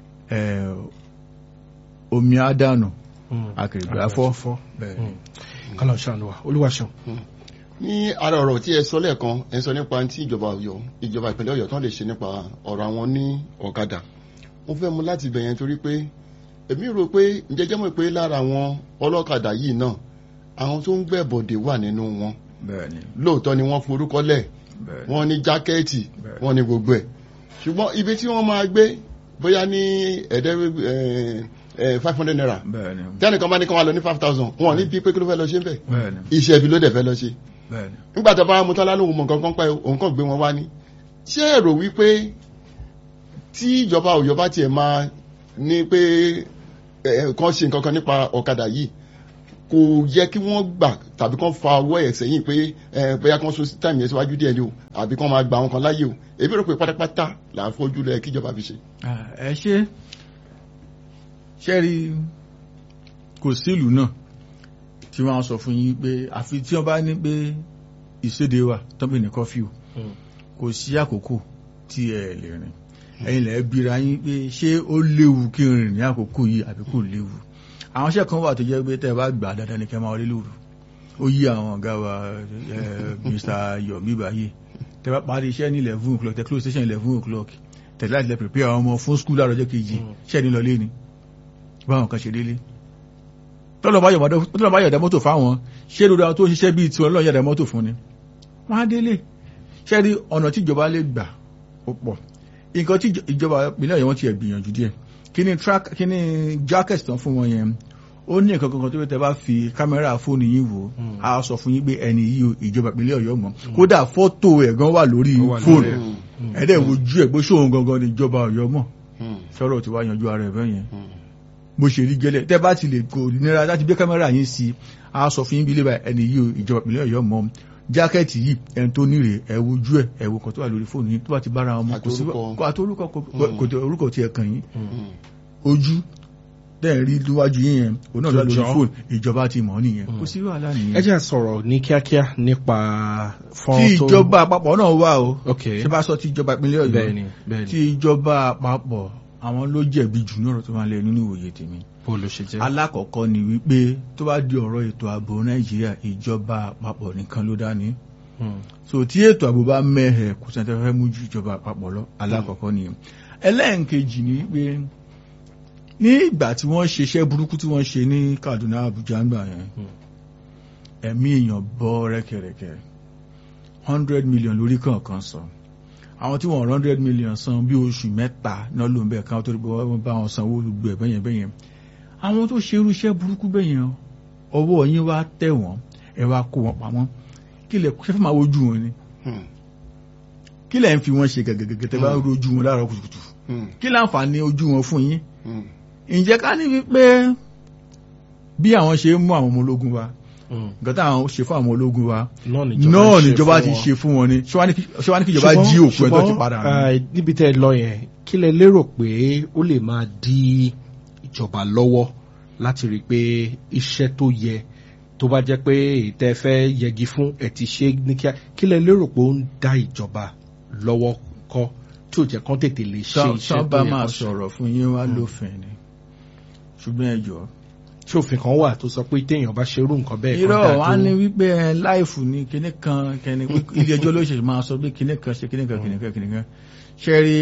omi àdánù akèrègbè afọ́ kálọ̀ ṣàánú wa olúwaṣàn. ní ara ọ̀rọ̀ tí ẹ sọ lẹ́ẹ̀kan ẹ sọ nípa tí ìjọba Ọ̀yọ́ ìjọba ìpínlẹ̀ Ọ̀yọ́ tán lè ṣe nípa ọ̀rọ̀ àwọn ní ọ̀kadà mo fẹ́ mú láti bẹ̀yẹn torí pé èmi rò pé ǹjẹ́jẹ́ mọ̀ pé lára àwọn ọlọ́kadà yìí náà àwọn tó ń gbẹ̀bọ̀dé wà nínú wọn lóòótọ́ ni wọ́n forúkọ lẹ̀ wọ́n ní jákẹ́ẹ̀tì wọ́n ní gbogbo ẹ̀ ṣùgbọ́n ibi tí wọ́n máa gbé bóyá ní ẹ̀ẹ́dẹ́ five hundred naira tẹ́nì kan bá ní kí wọ́n lọ ní five thousand wọn ní bí pé kí ló fẹ́ lọ ṣe ń bẹ̀ iṣẹ́ ibi ló dẹ̀ fẹ́ lọ ṣe nígbà tó bá mú tọ́lá lóhun mọ̀ nǹkan kan pẹ́ òun kàn gbé wọn wá ní ṣé èrò wípé tí ìjọba Ọ̀yọ́ bá tiẹ̀ máa ní pé kan ṣe nǹkan kan nípa ọ̀kadà yìí kò yẹ kí wọ́n gbà tàbí kan fa ọwọ́ ẹ̀ sẹ́yìn pé bóyá kan sún táìmù yẹn síwájú díẹ̀ ni o àbí kan máa gba àwọn kan láyè o èmi rò pé pátápátá là ń fojú lẹ kí ìjọba fi ṣe. ẹ ṣe ṣẹ́rí kò sílùú náà tí wọ́n á sọ fún yín pé àfi tí wọ́n bá ní pé ìséde wà tọ́pì ní kọ́fíù kò sí àkókò tí ẹ lè rìn ẹ̀yin lẹ bira yín pé ṣé ó léwu kí n rìn ní àkókò yìí àbí kò léwu àwọn iṣẹ́ kan wà tó jẹ́ pé tẹ́ ẹ bá gbà dáadáa ní kẹ́ máa wọlé lóru ó yí àwọn ọ̀gá wa Mr. Yomi báyìí tẹ́ bá parí iṣẹ́ ní eleven o'clock tẹ́ close station eleven o'clock tẹ́ láti lẹ prepare àwọn ọmọ fún school àròjọ́ kejì ṣẹ́ ní lọlé ni báwọn kan ṣe délé tọ́lọ̀ bá yọ̀dá mọ́tò fáwọn ṣé lórí àwọn tó ṣiṣẹ́ bíi tiwọn lọ́ọ̀ yọ̀dá mọ́tò fún ni wọ́n á délé ṣẹ́ rí ọ̀nà tí ìjọba lè gbà ó pọ̀ nǹkan tí ìjọba ìpínlẹ̀ Ọ̀yọ́ wọn ti ẹ̀ gbìyànjú díẹ̀ kí ni track kí ni jacket tán fún wọn yẹn ó ní nǹkan kankan tó tẹ́ bá fi kámẹ́rà fóònù yín wò á sọ fún yín pé ẹni yìí ìjọba ìpínlẹ̀ Ọ̀yọ́ mọ̀ kódà fọ́tò ẹ̀ gan wà lórí fóònù ẹ̀dẹ̀ wojú ẹ̀ pé ṣóun gangan ni ìjọba Ọ̀yọ́ mọ̀ sọ̀rọ̀ tí wàá yanjú ara ẹ̀ bẹ́ẹ̀ yẹn bó ṣe rí gẹ́lẹ́ tẹ́ bá ti lè kò nira láti gbé kámẹ́rà yín sí á sọ fún yín bí lébà ẹni yìí ìjọba ìpínlẹ̀ Ọ̀yọ́ mọ̀ jákẹ́ẹ̀tì yìí ẹni tó nírè ẹ wojú ẹ ẹ wo kan tó wà lórí fóònù yín tó bá ti bára wọn mọ kò sí àti orúkọ kò tẹ orúkọ tí ẹ kàn yín ojú tẹ́ẹ̀ rí níwájú yín yẹn òun náà lórí fóònù ìjọba ti mọ̀ nìyẹn kò sí wàhálà nìyẹn. ẹ jẹ́ sọ̀rọ̀ ní kíákíá nípa fọ́n tó tí ìjọba àpapọ̀ náà wà o ṣé bá sọ tí ìjọba ìpínlẹ̀ Ọ̀yọ́ tí ìjọba àpapọ̀ àwọn ló jẹ̀bi jù náà tó máa lẹ nínú ìwòye tèmi. alákọ̀ọ́kọ́ ni wípé tó bá di ọ̀rọ̀ ètò ààbò Nàìjíríà ìjọba àpapọ̀ nìkan ló dání. so tí ètò ààbò bá mẹ́hẹ̀ kò sẹ́ni tẹ́ fẹ́ mú ju ìjọba àpapọ̀ lọ alákọ̀ọ́kọ́ nìyẹn. ẹlẹ́ǹkejì ni pé ní ìgbà tí wọ́n ṣe iṣẹ́ burúkú tí wọ́n ṣe ní Kaduna Abuja ńgbà yẹn ẹ̀mí èèyàn bọ́ rẹ́kẹ̀rẹ́kẹ̀ hundred million lórí kọ̀ọ̀kan sọ. àwọn tí wọ́n hundred million san bí oṣù mẹ́ta náà ló ń bẹ̀ káwọn tó rí wọ́n bá wọn sanwó gbogbo ẹ̀ bẹ́yẹn bẹ́yẹn àwọn tó ṣe irúṣẹ́ burúkú bẹ́yẹn ọwọ́ yín wá tẹ̀ wọ́n ẹ wá kó wọn pamọ́ kí lẹ̀ ṣe fẹ́ máa wojú wọn ni kí lẹ̀ ń fi wọ́n ṣe gẹ́gẹ́gẹ́ tẹ́ bá ń rojú wọn láàárọ̀ kùtùkùtù kí láǹfààní ojú wọn fún yín ǹjẹ́ ká ní wípé bí àwọn ṣe ń mú àwọn ọmọ ológun wa nǹkan táwọn ṣe fún àwọn ológun wa náà níjọba ti ṣe fún wọn ni ṣé wàá ní kí ìjọba jí òkú ẹ̀ tó ti padà rẹ̀. níbi tẹ́ ẹ lọ yẹn kí lẹ lérò pé ó lè máa dí ìjọba lọ́wọ́ láti rí i pé iṣẹ́ tó yẹ tó bá jẹ́ pé ìtẹ́ fẹ́ yẹgi fún ẹ̀ ti ṣe ní kíá kí lẹ lérò pé ó ń dá ìjọba lọ́wọ́ kọ́ tí ò jẹ́ kán tètè lè ṣe iṣẹ́ tó yẹ kó ṣe. sábà máa sọ̀rọ̀ fún yín wá lófin ni ṣùgbọ́n ẹ jọ̀ọ́ ṣé òfin kan wà tó sọ pé téèyàn bá ṣe irú nǹkan bẹ́ẹ̀ kan dájú. irọ́ wa ní wípé láìfù ní kinní kan kinní ilé ẹjọ́ ló ṣe máa sọ pé kinní kan ṣe kinní kan kinní kan kinní kan ṣe rí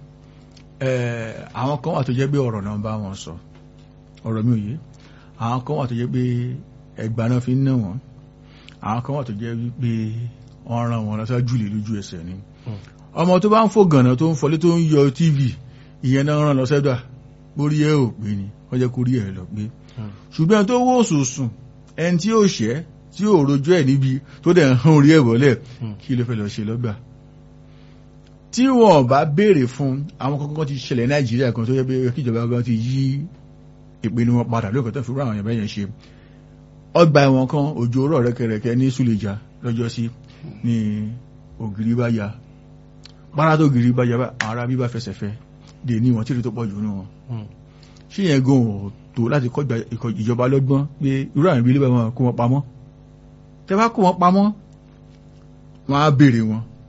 àwọn kan wà tó jẹ́ pé ọ̀rọ̀ náà bá wọn sọ ọ̀rọ̀ mi ò yé àwọn kan wà tó jẹ́ pé ẹgbàá náà fi ń ná wọn àwọn kan wà tó jẹ́ wípé wọ́n ran wọn lọ́sọ́ jùlẹ̀ lójú ẹsẹ̀ ni ọmọ tó bá ń fò gànà tó ń fọlé tó ń yọ tíìvì ìyẹn náà ràn lọ́sẹ̀dà borí ẹ̀ ò pé ni wọ́n jẹ́ kó rí ẹ̀ lọ pé ṣùgbọ́n tó wó sùsùn ẹni tí ó ṣẹ́ tí ó rojọ́ ẹ̀ níbi tó dẹ̀ ń hàn orí ẹ̀ wọlé kí ló fẹ́ lọ ṣe lọ́gbà tí wọ́n bá béèrè fún àwọn kankan ti ṣẹlẹ̀ Nàìjíríà kan tó yẹ pé kíjọba gan ti yí ìpinnu wọn padà lóòkè tó fi rú àwọn èèyàn bẹ́yẹn ṣe ọgbà ẹ̀wọ̀n kan òjò rọ̀ rẹ́kẹrẹ́kẹ́ ní Suleja lọ́jọ́ sí ní ògiri bá ya bára tó ògiri bá ya àwọn ará bíbá fẹsẹ̀ fẹ́ dè ní wọn tí ì tó pọ̀ jù nù wọn ṣé yẹn gan ò tó láti kọ́ ìjọba lọ́gbọ́n pé irú àwọn ìbílẹ̀ wọn kó wọn pamọ́ tẹ́ bá kó wọn pamọ́ wọn á béèrè wọn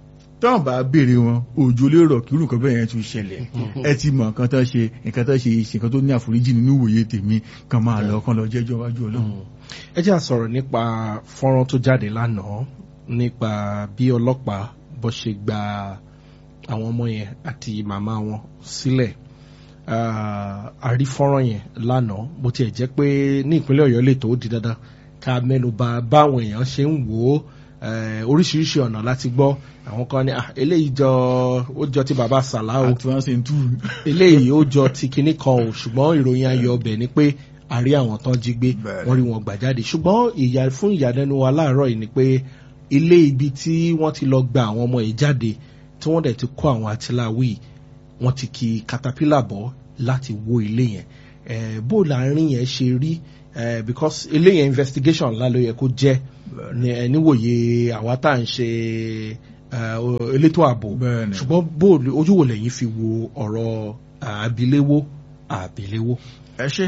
tọ́wọ́n bá béèrè wọn òjò lè rọ̀ kí irú nǹkan bẹ́ẹ̀ yẹn tún ṣẹlẹ̀ ẹ ti mọ̀ nǹkan tó ṣe nǹkan tó ṣe ṣe nǹkan tó ní àforíjì nínú ìwòye tèmi kan máa lọ kan lọ jẹ́jọ́ wájú ọlọ́run. ẹ jẹ́ à sọ̀rọ̀ nípa fọ́nrán tó jáde lánàá nípa bí ọlọ́pàá bó ṣe gba àwọn ọmọ yẹn àti màmá wọn sílẹ̀ àrí fọ́nrán yẹn lánàá bó tiẹ̀ jẹ́ pé ní ìpínlẹ̀ ọ̀yọ́ lè tó di dandan ká mẹ́nuba báwọn èèyàn ṣe ń wò ó oríṣiríṣi ọ̀nà láti gbọ́ àwọn kan ní eléyìí jọ ó jọ ti bàbá sàlá o eléyìí ó jọ ti kinní kan o ṣùgbọ́n ìròyìn ayọ̀ ọbẹ̀ ni pé àrí àwọn tán jí gbé wọ́n rí wọn gbà jáde ṣùgbọ́n ìyà fún ìyàlẹ́nu wa láàárọ̀ yìí ni pé ilé ibi tí wọ́n ti lọ gba àwọn ọmọ yìí jáde tí wọ́n dẹ̀ ti kó àwọn àtìláwí wọ́n ti kí katapila bọ̀ láti wó ilé yẹn bó láàrin yẹn ṣe rí because ilé yẹn investigation ńlá ló yẹ kó jẹ́ níwòye àwa tá à ń ṣe elétò ààbò ṣùgbọ́n bó ojú wo lẹ́yìn fi wo ọ̀rọ̀ àbíléwó àbíléwó. ẹ ṣe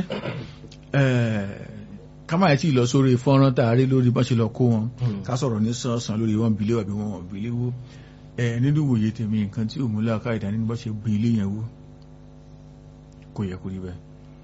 ká máa tí ì lọ sórí fọ́nrán tá a rí lórí bọ́n ṣe lọ kó wọn ká sọ̀rọ̀ ní sàn-án lórí wọn bìléwó àbí wọn bìléwó nínú ìwòye tèmi nǹkan tí òmùlẹ̀ aká ìdání bọ́ ṣe gbé ilé yẹn wó kò yẹ kó rí bẹ́ẹ̀.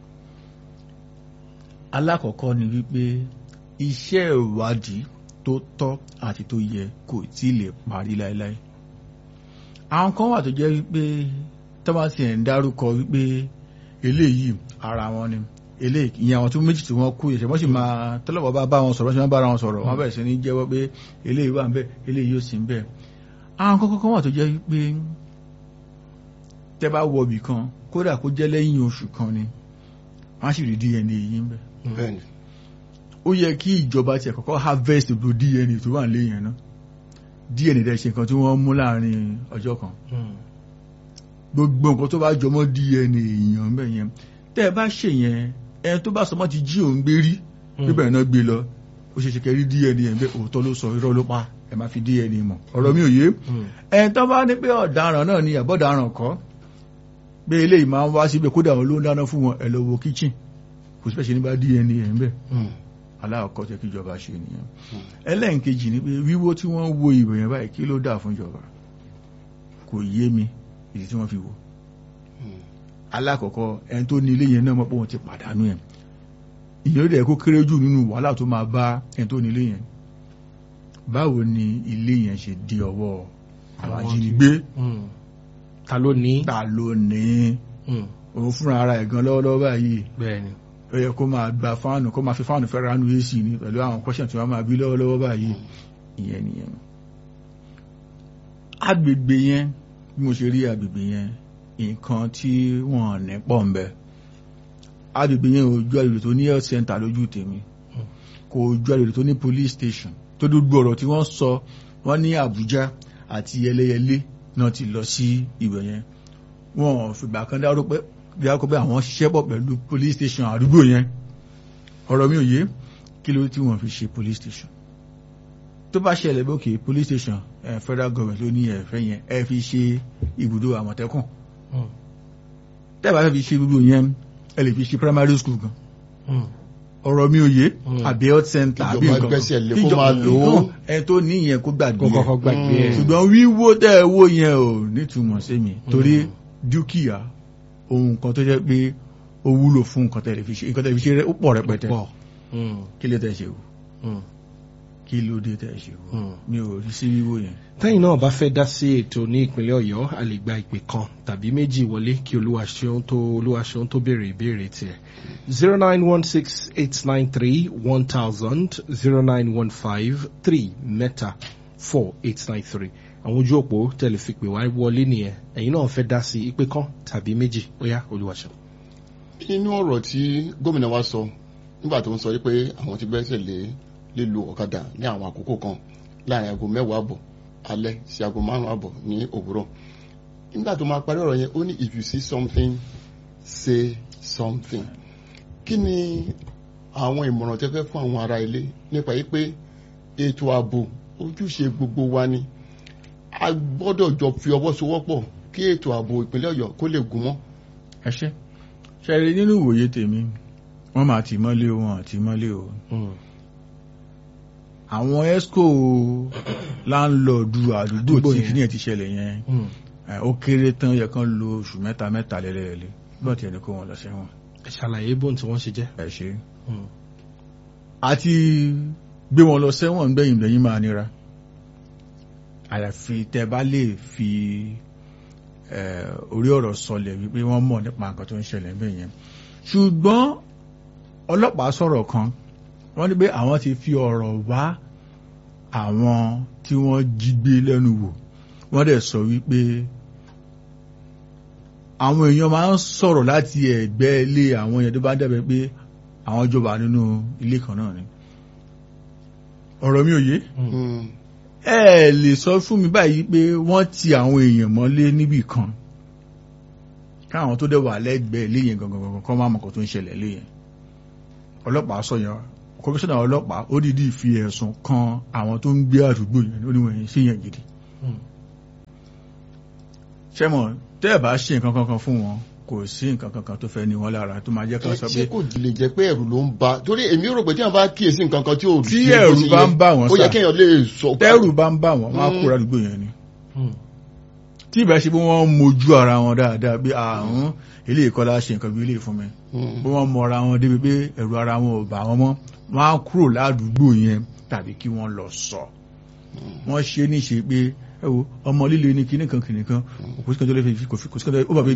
alákọ̀ọ́kọ́ ni wípé iṣẹ́ ìwádìí tó tọ́ àti tó yẹ kò tí ì lè parí láéláé. àwọn kan wà tó jẹ́ wípé tọ́másì ẹ̀ ń dárúkọ wípé eléyìí ara wọn ni eléyìí ìyẹn àwọn tó méjì tí wọ́n kú ìṣẹ̀ wọ́n sì máa tọ́lọ́pàá bá bá wọn sọ̀rọ̀ wọ́n sì máa bára wọn sọ̀rọ̀ wọ́n bẹ̀rẹ̀ sí ní jẹ́wọ́ pé eléyìí wà ń bẹ̀ eléyìí yóò sì ń bẹ̀. àwọn kọ́kọ́ kan wà tó jẹ́ wípé tẹ́ bá wọ ibì kan kódà kó jẹ́ lẹ́yìn oṣù kan ni wọ́n á sì rí D N A yìí ń bẹ̀. ó yẹ kí ìjọba tiẹ̀ kọ́kọ́ harvest gbogbo D N A tó wà nílé yẹn náà D N A dẹ̀ ṣe nǹkan tí wọ́n mú láàrin ọjọ́ kan gbogbo nǹkan tó bá jọmọ́ D N A èèyàn ń bẹ̀ yẹn tẹ́ ẹ bá ṣe yẹn ẹ tó bá sọmọ́ ti jí òun gbé rí bíbẹ̀ náà gbé lọ ó ṣe ṣe kẹrí D N A yẹn bẹ́ẹ̀ òótọ́ ló sọ irọ́ ló pa ẹ máa fi D N A mọ̀ ọ̀rọ̀ mi ò yé ẹ tó bá ní pé ọ̀daràn náà ni àbọ̀daràn kọ́ pé eléyìí máa ń wá síbẹ̀ kódà wọn ló ń dáná fún wọn ẹ lọ wo kitchen kò sí pẹ̀ṣẹ̀ nípa D N A yẹn bẹ́ẹ̀ aláàkọ́ tẹ́ kí ìjọba ṣe nìyẹn ẹlẹ́ǹkejì ni pé wíwó tí wọ́n wo ìbò yẹn báyìí kí ló dà fún ìjọba kò yé mi èyí tí wọ́n fi wò alákọ̀ọ́kọ́ ẹni tó ní ilé yẹn náà mọ̀ pé wọ́n ti pàdánù ẹ̀ ìyẹn rẹ̀ kó kéré jù nínú wàhálà tó máa bá ẹni tó ní ilé yẹn báwo ni ilé yẹn ṣe di ọwọ́ àwọn ajínigbé ta ló ní ta ló ní òun fúnra ara ẹ̀ gan lọ́wọ́lọ́wọ́ báyìí bẹ́ẹ̀ni ó yẹ kó máa gba fáànù kó máa fi fáànù fẹ́ ránú A C ní pẹ̀lú àwọn kọ́ṣẹ̀ tí wọ́n máa bí lọ́wọ́lọ́wọ́ báyìí ìyẹn nìyẹn agbègbè yẹn bí mo ṣe rí agbègbè yẹn nǹkan tí wọ́n ní pọ̀ ń bẹ agbègbè yẹn ò ju agbègbè tó ní health center lójú tèmi kò ju agbègbè tó ní police station tó dúdú ọ̀rọ̀ tí wọ́n sọ wọ́n ní Àbújá àti Ẹlẹ́yẹlé náà ti lọ sí ibẹ̀ yẹn wọ́n fìgbà kan dárò pé dárò pé àwọn ṣiṣẹ́ pọ̀ pẹ̀lú police station àdúgbò yẹn ọ̀rọ̀ mi ò yé kí ló tí wọ́n fi ṣe police station tó bá ṣẹlẹ̀ bókè police station eh, federal government ló ní ẹ̀fẹ́ yẹn ẹ fi ṣe ibùdó Àmọ̀tẹ́kùn tẹ́ẹ̀ bá fẹ́ fi ṣe ibùdó yẹn ẹ lè fi ṣe primary school gan ọ̀rọ̀ mi ò yé àbí health center àbí nǹkan ìjọba ẹ tó ní ìyẹn kó gbàgbé ẹ ṣùgbọ́n wíwó tẹ́ ẹ wó yẹn ò nítumọ̀ sí mi torí dúkìá ohun kan tó jẹ́ pé ó wúlò fún nǹkan tẹ́ fi ṣe nǹkan tẹ́ fi ṣe ó pọ̀ rẹpẹtẹ kí ló tẹ́ ṣe wò kí ló dé tẹ́ ṣe wò mi ò rí sí wíwó yẹn. tẹ́yìn náà bá fẹ́ dá sí ètò ní ìpínlẹ̀ Ọ̀yọ́ a lè gba ìpè kan tàbí méjì wọlé kí Olúwaṣeun tó Olúwaṣeun tó béèrè ìbéèrè tiẹ̀ zero nine one six eight nine three one thousand zero nine one five three mẹ́ta four eight nine three àwọn ojú òpó tẹ̀lé fi pè wá wọlé nìyẹn ẹ̀yin náà fẹ́ dá sí ìpè kan tàbí méjì ó yá Olúwaṣeun. nínú ọ̀rọ̀ tí gómìnà wa sọ nígbà tó ń sọ pé àwọn ti bẹ́sẹ̀ lé lílo ọ̀kadà ní àwọn àkókò kan láàrin aago mẹ́wàá àbọ̀ alẹ́ sí aago márùn-ún àbọ̀ ní òwúrọ̀ nígbà tó máa parí ọ̀rọ̀ yẹn ó ní if you see something say something kí ni àwọn ìmọ̀ràn tẹ́ fẹ́ fún àwọn ará ilé nípa yìí pé ètò ààbò ojúṣe gbogbo wa ni a gbọ́dọ̀ jọ fi ọwọ́ sowọ́pọ̀ kí ètò ààbò ìpínlẹ̀ Ọ̀yọ́ kó lè gún mọ́. ẹ ṣe ṣe rí nínú ìwòye tèmi wọ́n máa tì mọ́lé o wọn àti mọ́lé o àwọn esco láńlọ́ọ̀dù àdúgbò tí kí ní ẹ̀ ti ṣẹlẹ̀ yẹn ó kéré tán yẹ kán lo oṣù mẹ́ta mẹ́ta lẹ́lẹ́lẹ́ bọ́ọ̀ tí ẹni kó wọn lọ sẹ́wọ̀n. ẹ ṣàlàyé bóun tí wọ́n ṣe jẹ́. ẹ ṣe àti gbé wọn lọ sẹ́wọ̀n gbẹ̀yìn gbẹ̀yìn máa nira àyàfi tẹ́ bá lè fi orí ọ̀rọ̀ sọlẹ̀ wípé wọ́n mọ̀ nípa nǹkan tó ń ṣẹlẹ̀ bẹ́ẹ̀ yẹn ṣùgbọ́n ọlọ́pàá sọ̀rọ̀ kan wọ́n ní pé àwọn ti fi ọ̀rọ̀ wá àwọn tí wọ́n jí gbé lẹ́nu wò wọ́n dẹ̀ sọ wípé àwọn èèyàn máa ń sọ̀rọ̀ láti ẹ̀gbẹ́ ilé àwọn èèyàn tó bá dẹ̀bẹ̀ pé àwọn jọba nínú ilé kan náà ni ọ̀rọ̀ mi ò yé ẹ lè sọ fún mi báyìí pé wọ́n ti àwọn èèyàn mọ́lé níbì kan káwọn tó dẹ̀ wà lẹ́gbẹ̀ẹ́ ilé yẹn gangan kọ́ máa mọ̀ kó tó ń ṣẹlẹ̀ ilé yẹn ọlọ́pàá sọ yẹn kọmíṣánná ọlọ́pàá ó dìídì fi ẹ̀sùn kan àwọn tó ń gbé àdúgbò yẹn oníwọ̀nyí sí yẹn gidi ṣẹ́mọ̀ tẹ́ ẹ̀ bá ṣe nǹkan kankan fún wọn kò sí nǹkan kankan tó fẹ́ ní wọn lára tó máa jẹ́ kan sọ pé. ṣé kò lè jẹ́ pé ẹ̀rù ló ń ba torí èmi rò pé tí wọ́n bá kíyèsí nǹkan kan tí ò tí ẹ̀rù bá ń bà wọ́n sá ó yẹ kéèyàn lè sọ. tẹ́rù bá ń bà wọ́n máa kóra àdúgbò yẹn ni tí ìbá ṣe bí wọ́n mojú ara wọn dáadáa bí àrùn ilé ìkọlá ṣe nǹkan bí ilé fún mi bí wọ́n mọ ara wọn débi pé ẹ̀rù ara wọn ò bà wọ́n mọ́ wọ́n á kúrò ládùúgbò yẹn tàbí kí wọ́n lọ sọ wọ́n ṣe ní ṣe pé ẹ wo ọmọ líle ní kinní kan kinní kan kò sí kan tó lè fi kò sí kan tó lè ó bàbá